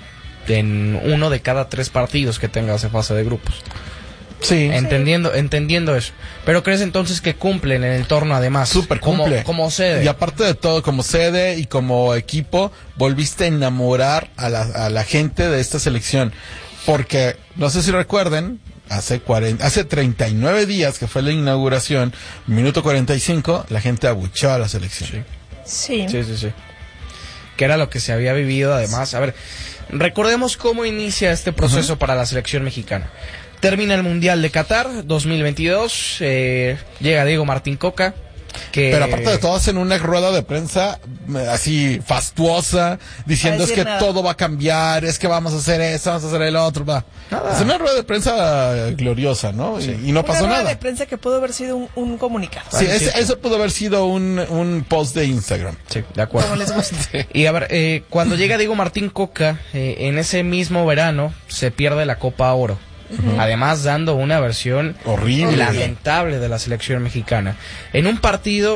en uno de cada tres partidos que tenga esa fase de grupos. Sí. Entendiendo, entendiendo eso. Pero crees entonces que cumplen en el torno además. Súper cumple. Como, como sede. Y aparte de todo, como sede y como equipo, volviste a enamorar a la, a la gente de esta selección. Porque, no sé si recuerden, hace cuarenta, hace treinta y nueve días que fue la inauguración, minuto cuarenta y cinco, la gente abucheó a la selección. Sí. Sí. Sí, sí, sí. Que era lo que se había vivido además. A ver, recordemos cómo inicia este proceso uh-huh. para la selección mexicana. Termina el Mundial de Qatar dos mil veintidós, eh, llega Diego Martín Coca. Que... Pero aparte de todo, hacen una rueda de prensa así fastuosa, diciendo es que nada. todo va a cambiar, es que vamos a hacer eso, vamos a hacer el otro, va. Nada. Es una rueda de prensa gloriosa, ¿no? Sí. Y, y no una pasó nada. Una rueda de prensa que pudo haber sido un, un comunicado. Sí, ah, ese, eso pudo haber sido un, un post de Instagram. Sí, de acuerdo. Como les gusta. Y a ver, eh, cuando llega Diego Martín Coca, eh, en ese mismo verano se pierde la Copa Oro. Uh-huh. Además dando una versión horrible, lamentable de la selección mexicana en un partido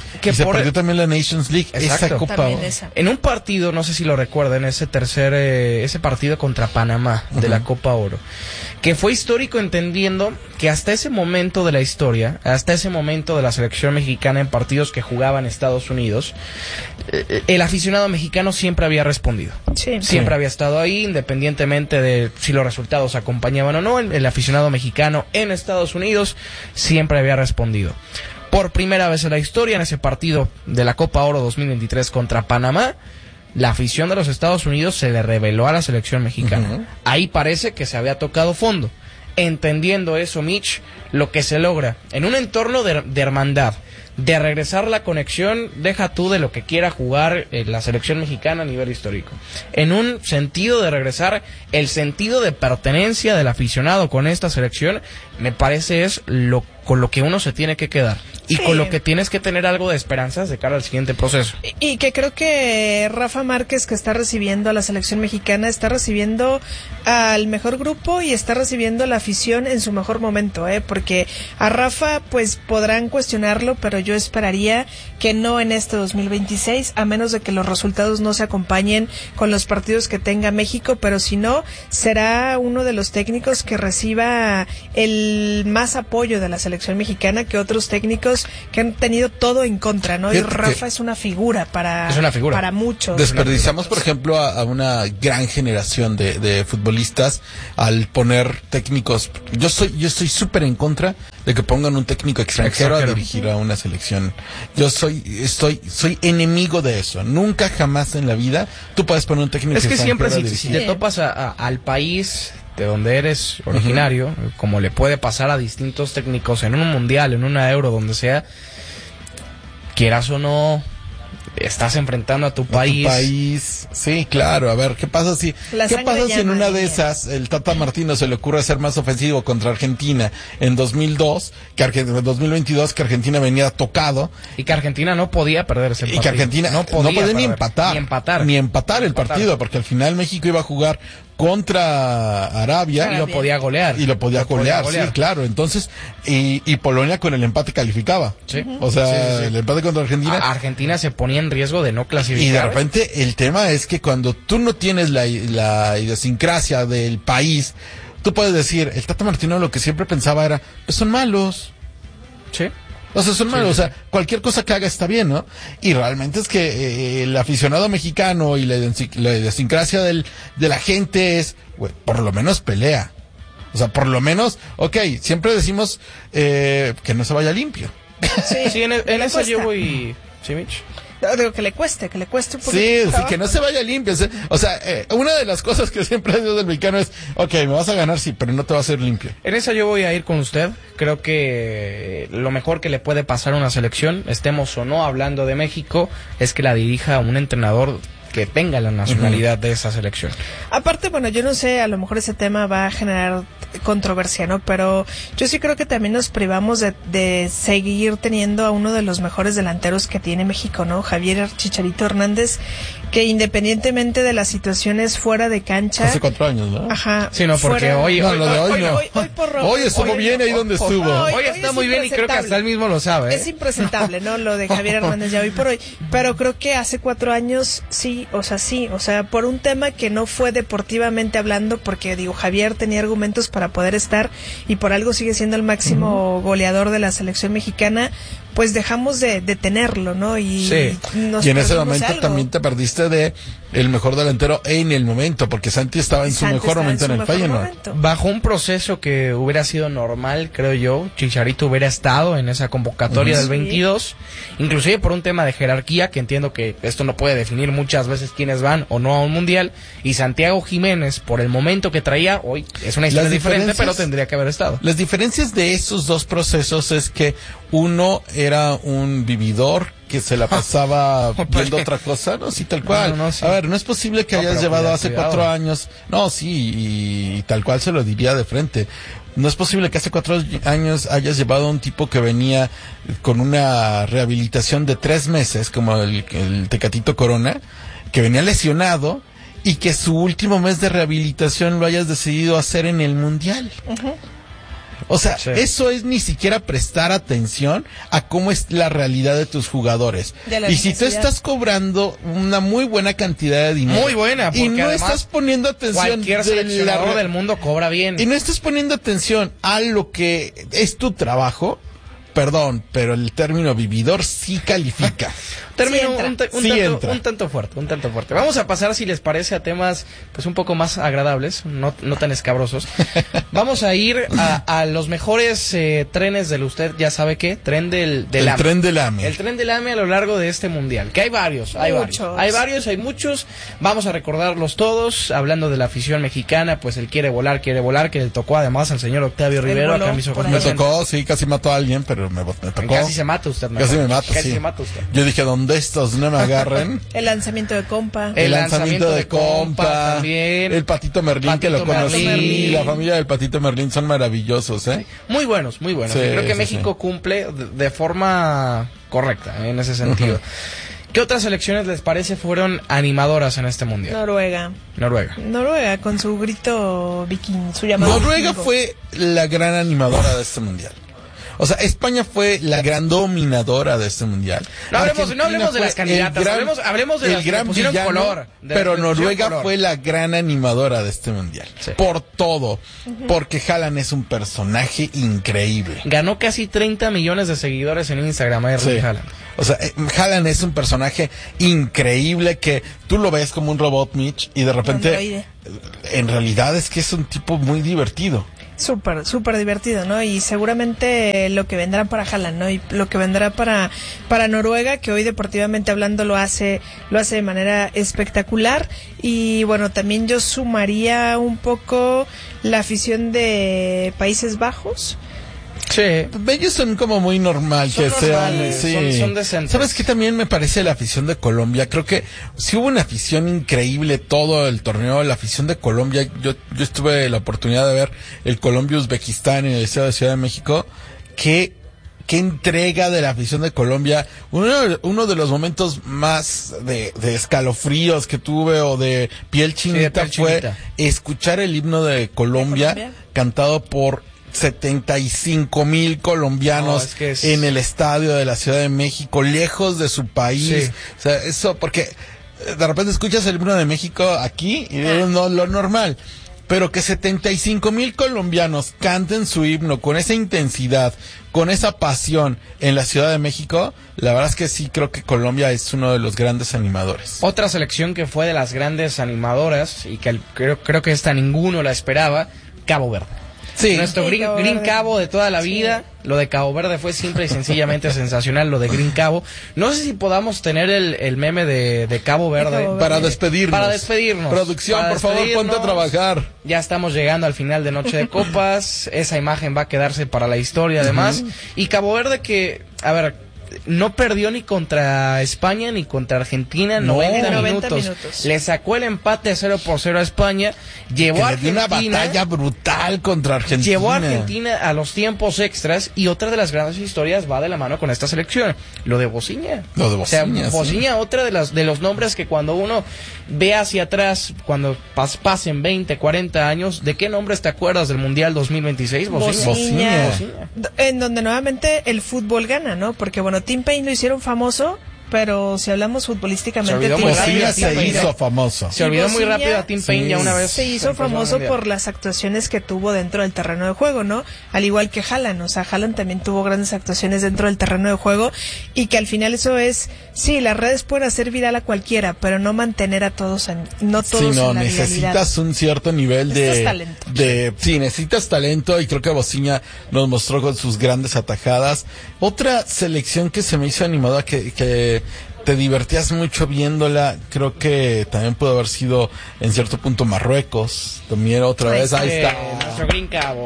Que y se por... perdió también la Nations League. Exacto. Esa Copa Oro. Esa. En un partido, no sé si lo recuerdan, ese tercer, eh, ese partido contra Panamá de uh-huh. la Copa Oro, que fue histórico entendiendo que hasta ese momento de la historia, hasta ese momento de la selección mexicana en partidos que jugaban Estados Unidos, eh, el aficionado mexicano siempre había respondido. Sí. Siempre sí. había estado ahí, independientemente de si los resultados acompañaban o no, el, el aficionado mexicano en Estados Unidos siempre había respondido. Por primera vez en la historia, en ese partido de la Copa Oro dos mil veintitrés contra Panamá, la afición de los Estados Unidos se le reveló a la selección mexicana. Uh-huh. Ahí parece que se había tocado fondo. Entendiendo eso, Mitch, lo que se logra en un entorno de, de hermandad, de regresar la conexión, deja tú de lo que quiera jugar eh, la selección mexicana a nivel histórico. En un sentido de regresar el sentido de pertenencia del aficionado con esta selección, me parece es lo con lo que uno se tiene que quedar. Y sí. con lo que tienes que tener algo de esperanzas de cara al siguiente proceso. Y, y que creo que Rafa Márquez, que está recibiendo a la selección mexicana, está recibiendo al mejor grupo y está recibiendo a la afición en su mejor momento, ¿eh? Porque a Rafa pues podrán cuestionarlo, pero yo esperaría que no en este dos mil veintiséis, a menos de que los resultados no se acompañen con los partidos que tenga México, pero si no, será uno de los técnicos que reciba el más apoyo de la selección mexicana que otros técnicos que han tenido todo en contra, ¿no? Y Rafa es una figura para, es una figura. para muchos. Desperdiciamos, por ejemplo, a, a una gran generación de, de futbolistas al poner técnicos. Yo soy, yo estoy súper en contra de que pongan un técnico extranjero, extranjero a dirigir a una selección. Yo soy, estoy, soy enemigo de eso. Nunca jamás en la vida tú puedes poner un técnico es que extranjero siempre si, si te topas a, a, al país de donde eres originario, uh-huh. como le puede pasar a distintos técnicos en un mundial, en una Euro, donde sea, quieras o no, estás enfrentando a tu país. A tu país, sí, claro. A ver, ¿qué pasa si, ¿qué pasa si en una de esas el Tata Martino se le ocurre ser más ofensivo contra Argentina en dos mil dos, que Argentina, en dos mil veintidós, que Argentina venía tocado y que Argentina no podía perder ese partido? Y que Argentina no podía, no podía ni empatar, ni empatar, ni empatar el empatar. partido, porque al final México iba a jugar contra Arabia, Arabia. y lo podía golear y lo podía, lo golear, podía golear, sí, claro. Entonces, y, y Polonia con el empate calificaba. Sí. O sea, sí, sí, sí. el empate contra Argentina. A Argentina se ponía en riesgo de no clasificar. Y de repente el tema es que cuando tú no tienes la, la idiosincrasia del país, tú puedes decir, el Tata Martino lo que siempre pensaba era, pues son malos. Sí. O sea, son sí, malos, sí. o sea, cualquier cosa que haga está bien, ¿no? Y realmente es que eh, el aficionado mexicano y la, la idiosincrasia del, de la gente es, güey, por lo menos pelea. O sea, por lo menos, ok, siempre decimos eh, que no se vaya limpio. Sí, sí, en, en eso yo voy... ¿Sí, Mitch? Digo, que le cueste, que le cueste un poquito. Sí, sí, que no se vaya limpio. O sea, eh, una de las cosas que siempre ha sido del mexicano es, ok, me vas a ganar, sí, pero no te va a hacer limpio. En esa yo voy a ir con usted. Creo que lo mejor que le puede pasar a una selección, estemos o no hablando de México, es que la dirija un entrenador que tenga la nacionalidad uh-huh. de esa selección. Aparte, bueno, yo no sé, a lo mejor ese tema va a generar controversia, ¿no? Pero yo sí creo que también nos privamos de, de seguir teniendo a uno de los mejores delanteros que tiene México, ¿no? Javier Chicharito Hernández, que independientemente de las situaciones fuera de cancha... Hace cuatro años, ¿no? Ajá. Sí, no, porque fuera... hoy... No, hoy, lo de hoy, hoy no. Hoy, hoy, por hoy estuvo hoy, bien ahí donde estuvo. No, hoy, hoy está es muy bien y creo que hasta él mismo lo sabe. ¿eh? Es impresentable, ¿no? Lo de Javier Hernández ya hoy por hoy. Pero creo que hace cuatro años sí, o sea, sí. O sea, por un tema que no fue deportivamente hablando, porque, digo, Javier tenía argumentos para poder estar y por algo sigue siendo el máximo uh-huh. goleador de la selección mexicana, pues dejamos de, de tenerlo, ¿no? Y, sí. nos y en ese momento algo. también te perdiste de el mejor delantero en el momento, porque Santi estaba en Santi su mejor momento en, en el Feyenoord. Bajo un proceso que hubiera sido normal, creo yo, Chicharito hubiera estado en esa convocatoria uh-huh. del veintidós, inclusive por un tema de jerarquía, que entiendo que esto no puede definir muchas veces quiénes van o no a un mundial, y Santiago Jiménez, por el momento que traía, hoy es una historia diferente, pero tendría que haber estado. Las diferencias de esos dos procesos es que uno era un vividor que se la pasaba viendo otra cosa, no, sí, tal cual. No, no, sí. A ver, no es posible que no, hayas llevado cuidado, hace cuidado. cuatro años, no, sí, y, y tal cual se lo diría de frente. No es posible que hace cuatro años hayas llevado a un tipo que venía con una rehabilitación de tres meses, como el, el Tecatito Corona, que venía lesionado, y que su último mes de rehabilitación lo hayas decidido hacer en el Mundial. Uh-huh. O sea, Sí. eso es ni siquiera prestar atención a cómo es la realidad de tus jugadores. De la Y si tú necesidad. estás cobrando una muy buena cantidad de dinero. Muy buena, Y porque no además estás poniendo atención cualquier de seleccionador la re- del mundo cobra bien. Y no estás poniendo atención a lo que es tu trabajo. Perdón, pero el término vividor sí califica. Término Sí entra. un, ta- un Sí tanto, entra. un tanto fuerte, un tanto fuerte. Vamos a pasar, si les parece, a temas pues un poco más agradables, no, no tan escabrosos. Vamos a ir a, a los mejores eh, trenes del usted, ya sabe qué, tren del, del El A M E. tren del A M E. El tren del A M E a lo largo de este mundial, que hay varios, hay varios. Muchos. Hay varios, hay muchos. Vamos a recordarlos todos, hablando de la afición mexicana, pues el quiere volar, quiere volar, que le tocó además al señor Octavio Rivero, voló acá en mis ojos por ahí. Me presentes. tocó, sí, casi mató a alguien, pero me, me tocó. Casi se mata usted, Casi me mato, Casi sí. se mata usted. Yo dije, ¿dónde estos no me agarren? El lanzamiento de compa. El lanzamiento de compa también. El Patito Merlín, que lo Patito conocí. Merlín. La familia del Patito Merlín son maravillosos, ¿eh? Muy buenos, muy buenos. Sí, Yo creo que sí, México sí. cumple de, de forma correcta, ¿eh? En ese sentido. ¿Qué otras selecciones les parece fueron animadoras en este mundial? Noruega. Noruega. Noruega con su grito viking, su llamado. Noruega vikingo. fue la gran animadora de este mundial. O sea, España fue la gran dominadora de este mundial. No hablemos, no Argentina hablemos de fue las candidatas, el gran- hablemos, hablemos de el las que gran le pusieron villano, color. de las pero que le pusieron Noruega color. fue la gran animadora de este mundial. Sí. Por todo. Porque Haaland es un personaje increíble. Ganó casi treinta millones de seguidores en Instagram, Erling Sí. Haaland. O sea, eh, Haaland es un personaje increíble que tú lo ves como un robot, Mitch, y de repente, Androide. eh, en realidad es que es un tipo muy divertido. Súper, súper divertido, ¿no? Y seguramente lo que vendrá para Haaland, ¿no? Y lo que vendrá para, para Noruega, que hoy deportivamente hablando lo hace, lo hace de manera espectacular. Y bueno, también yo sumaría un poco la afición de Países Bajos. Sí. Ellos son como muy normal Son que normales, sean. Sí. son- son decentes. ¿Sabes qué también me parece la afición de Colombia? Creo que sí hubo una afición increíble todo el torneo. La afición de Colombia, yo, yo estuve la oportunidad de ver el Colombia-Uzbekistán en el Estadio de Ciudad de México. Qué, qué entrega de la afición de Colombia. Uno, uno de los momentos más de, de escalofríos que tuve o de piel chinita piel fue chinita. escuchar el himno de Colombia, Colombia? cantado por setenta y cinco mil colombianos No, es que es- en el estadio de la Ciudad de México, lejos de su país. Sí. O sea, eso, porque eh, de repente escuchas el himno de México aquí y es no, lo normal. Pero que setenta y cinco mil colombianos canten su himno con esa intensidad, con esa pasión en la Ciudad de México, la verdad es que sí creo que Colombia es uno de los grandes animadores. Otra selección que fue de las grandes animadoras y que el- creo, creo que esta ninguno la esperaba, Cabo Verde. Sí. Nuestro Sí, Green, Cabo Green Verde. Cabo de toda la Sí. vida. Lo de Cabo Verde fue simple y sencillamente sensacional, lo de Green Cabo. No sé si podamos tener el, el meme de, de Cabo Verde. Cabo Verde. Para despedirnos. Para despedirnos. Producción, Para por favor, ponte a despedirnos. trabajar. Ya estamos llegando al final de Noche de Copas. Esa imagen va a quedarse para la historia, además. Y Cabo Verde que, a ver, no perdió ni contra España ni contra Argentina en No. noventa, En noventa minutos. minutos. Le sacó el empate cero por cero a España. Llevó Que a le dio una Argentina. batalla brutal contra Argentina. Llevó a Argentina a los tiempos extras y otra de las grandes historias va de la mano con esta selección, lo de Bociña. Lo de O sea, Bociña, sí. Bociña, otra de las de los nombres que cuando uno ve hacia atrás, cuando pas- pasen veinte, cuarenta años, ¿de qué nombres te acuerdas del Mundial dos mil veintiséis? Bociña. Bociña. Bociña. D- En donde nuevamente el fútbol gana, ¿no? Porque bueno, Tim Payne lo hicieron famoso, pero si hablamos futbolísticamente, Se olvidó Tim muy Payne- rápido, Bociña Tim se Payne. hizo famoso. Se olvidó muy Bociña rápido a Tim Payne ya una vez. se hizo empezó el famoso Mundial. por las actuaciones que tuvo dentro del terreno de juego, ¿no? Al igual que Haaland, o sea, Haaland también tuvo grandes actuaciones dentro del terreno de juego y que al final eso es, sí, las redes pueden hacer viral a cualquiera, pero no mantener a todos, en, no todos Sí, no, en la necesitas viralidad. un cierto nivel de, Necesitas talento. de, sí, necesitas talento y creo que Bociña nos mostró con sus grandes atajadas. Otra selección que se me hizo animada que, que te divertías mucho viéndola, creo que también pudo haber sido en cierto punto Marruecos, también otra Ahí vez, ahí Eh, está, Nuestro Green Cabo.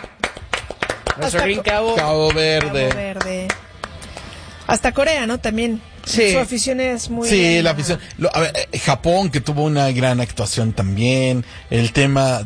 Nuestro Hasta Green co- Cabo. Cabo Verde. Cabo Verde. Hasta Corea, ¿no? También. Sí. Su afición es muy... Sí, animada. la afición. Lo- a ver, eh, Japón, que tuvo una gran actuación también. El tema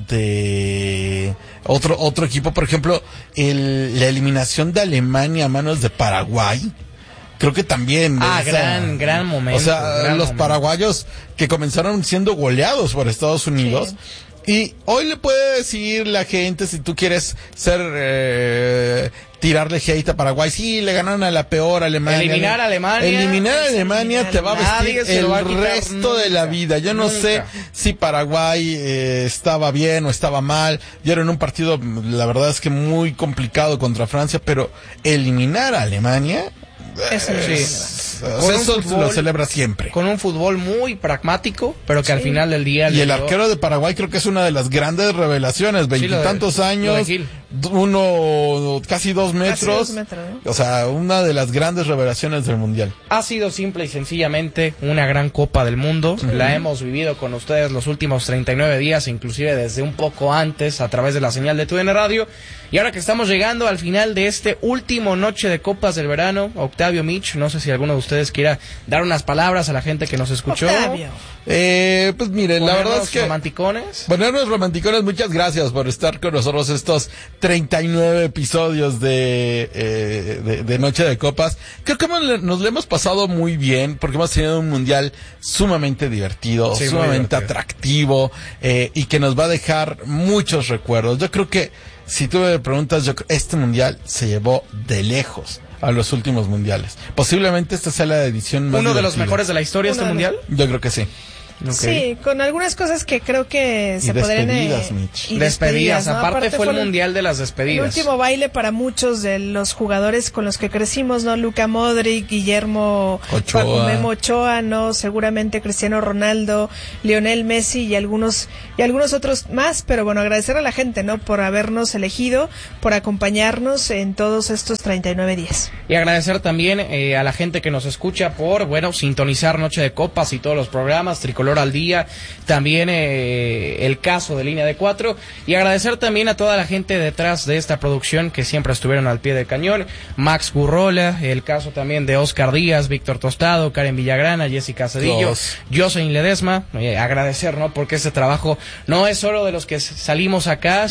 de otro otro equipo, por ejemplo, el, la eliminación de Alemania a manos de Paraguay. Creo que también. de Ah, gran, gran momento, O sea, gran los momento. paraguayos que comenzaron siendo goleados por Estados Unidos. Y hoy le puede decir la gente, si tú quieres ser, eh, tirarle hate a Paraguay, sí, le ganaron a la peor Alemania. Eliminar a Alemania. Eliminar a Alemania te va a vestir el va a resto nunca, de la vida. Yo no nunca. sé si Paraguay eh, estaba bien o estaba mal. Dieron un partido, la verdad es que muy complicado contra Francia, pero eliminar a Alemania... Eso, eh, sí. es, o sea, eso fútbol, lo celebra siempre. Con un fútbol muy pragmático, pero que sí. al final del día... Y el arquero de Paraguay creo que es una de las grandes revelaciones. Veintitantos sí, años, uno, casi dos metros. Casi dos metros ¿eh? O sea, una de las grandes revelaciones del Mundial. Ha sido simple y sencillamente una gran Copa del Mundo. Uh-huh. La hemos vivido con ustedes los últimos treinta y nueve días, inclusive desde un poco antes, a través de la señal de Tu D N Radio. Y ahora que estamos llegando al final de este último noche de Copas del Verano, Octavio, Mitch, no sé si alguno de ustedes quiera dar unas palabras a la gente que nos escuchó. Octavio. Eh, pues miren, la verdad es que... romanticones. Ponernos romanticones, muchas gracias por estar con nosotros estos treinta y nueve episodios de, eh, de, de Noche de Copas. Creo que nos lo hemos pasado muy bien, porque hemos tenido un mundial sumamente divertido, sí, sumamente divertido. atractivo, eh, y que nos va a dejar muchos recuerdos. Yo creo que, si tú me preguntas, yo, este mundial se llevó de lejos a los últimos mundiales. Posiblemente esta sea la edición más ¿Uno divertida. de los mejores de la historia Uno este mundial? Yo creo que sí. Okay. Sí, con algunas cosas que creo que y se podrían... Eh, y despedidas, despedidas ¿no? aparte, aparte fue el mundial de las despedidas. El último baile para muchos de los jugadores con los que crecimos, ¿no? Luka Modric, Guillermo Ochoa, Ochoa, ¿no? Seguramente Cristiano Ronaldo, Lionel Messi y algunos y algunos otros más, pero bueno, agradecer a la gente, ¿no? Por habernos elegido, por acompañarnos en todos estos treinta y nueve días. Y agradecer también eh, a la gente que nos escucha por, bueno, sintonizar Noche de Copas y todos los programas, Tricolor al día, también eh, el caso de Línea de Cuatro, y agradecer también a toda la gente detrás de esta producción que siempre estuvieron al pie del cañón, Max Gurrola, el caso también de Oscar Díaz, Víctor Tostado, Karen Villagrana, Jessica Cedillo, Jocelyn Ledesma, eh, agradecer, ¿no? Porque este trabajo no es solo de los que salimos acá,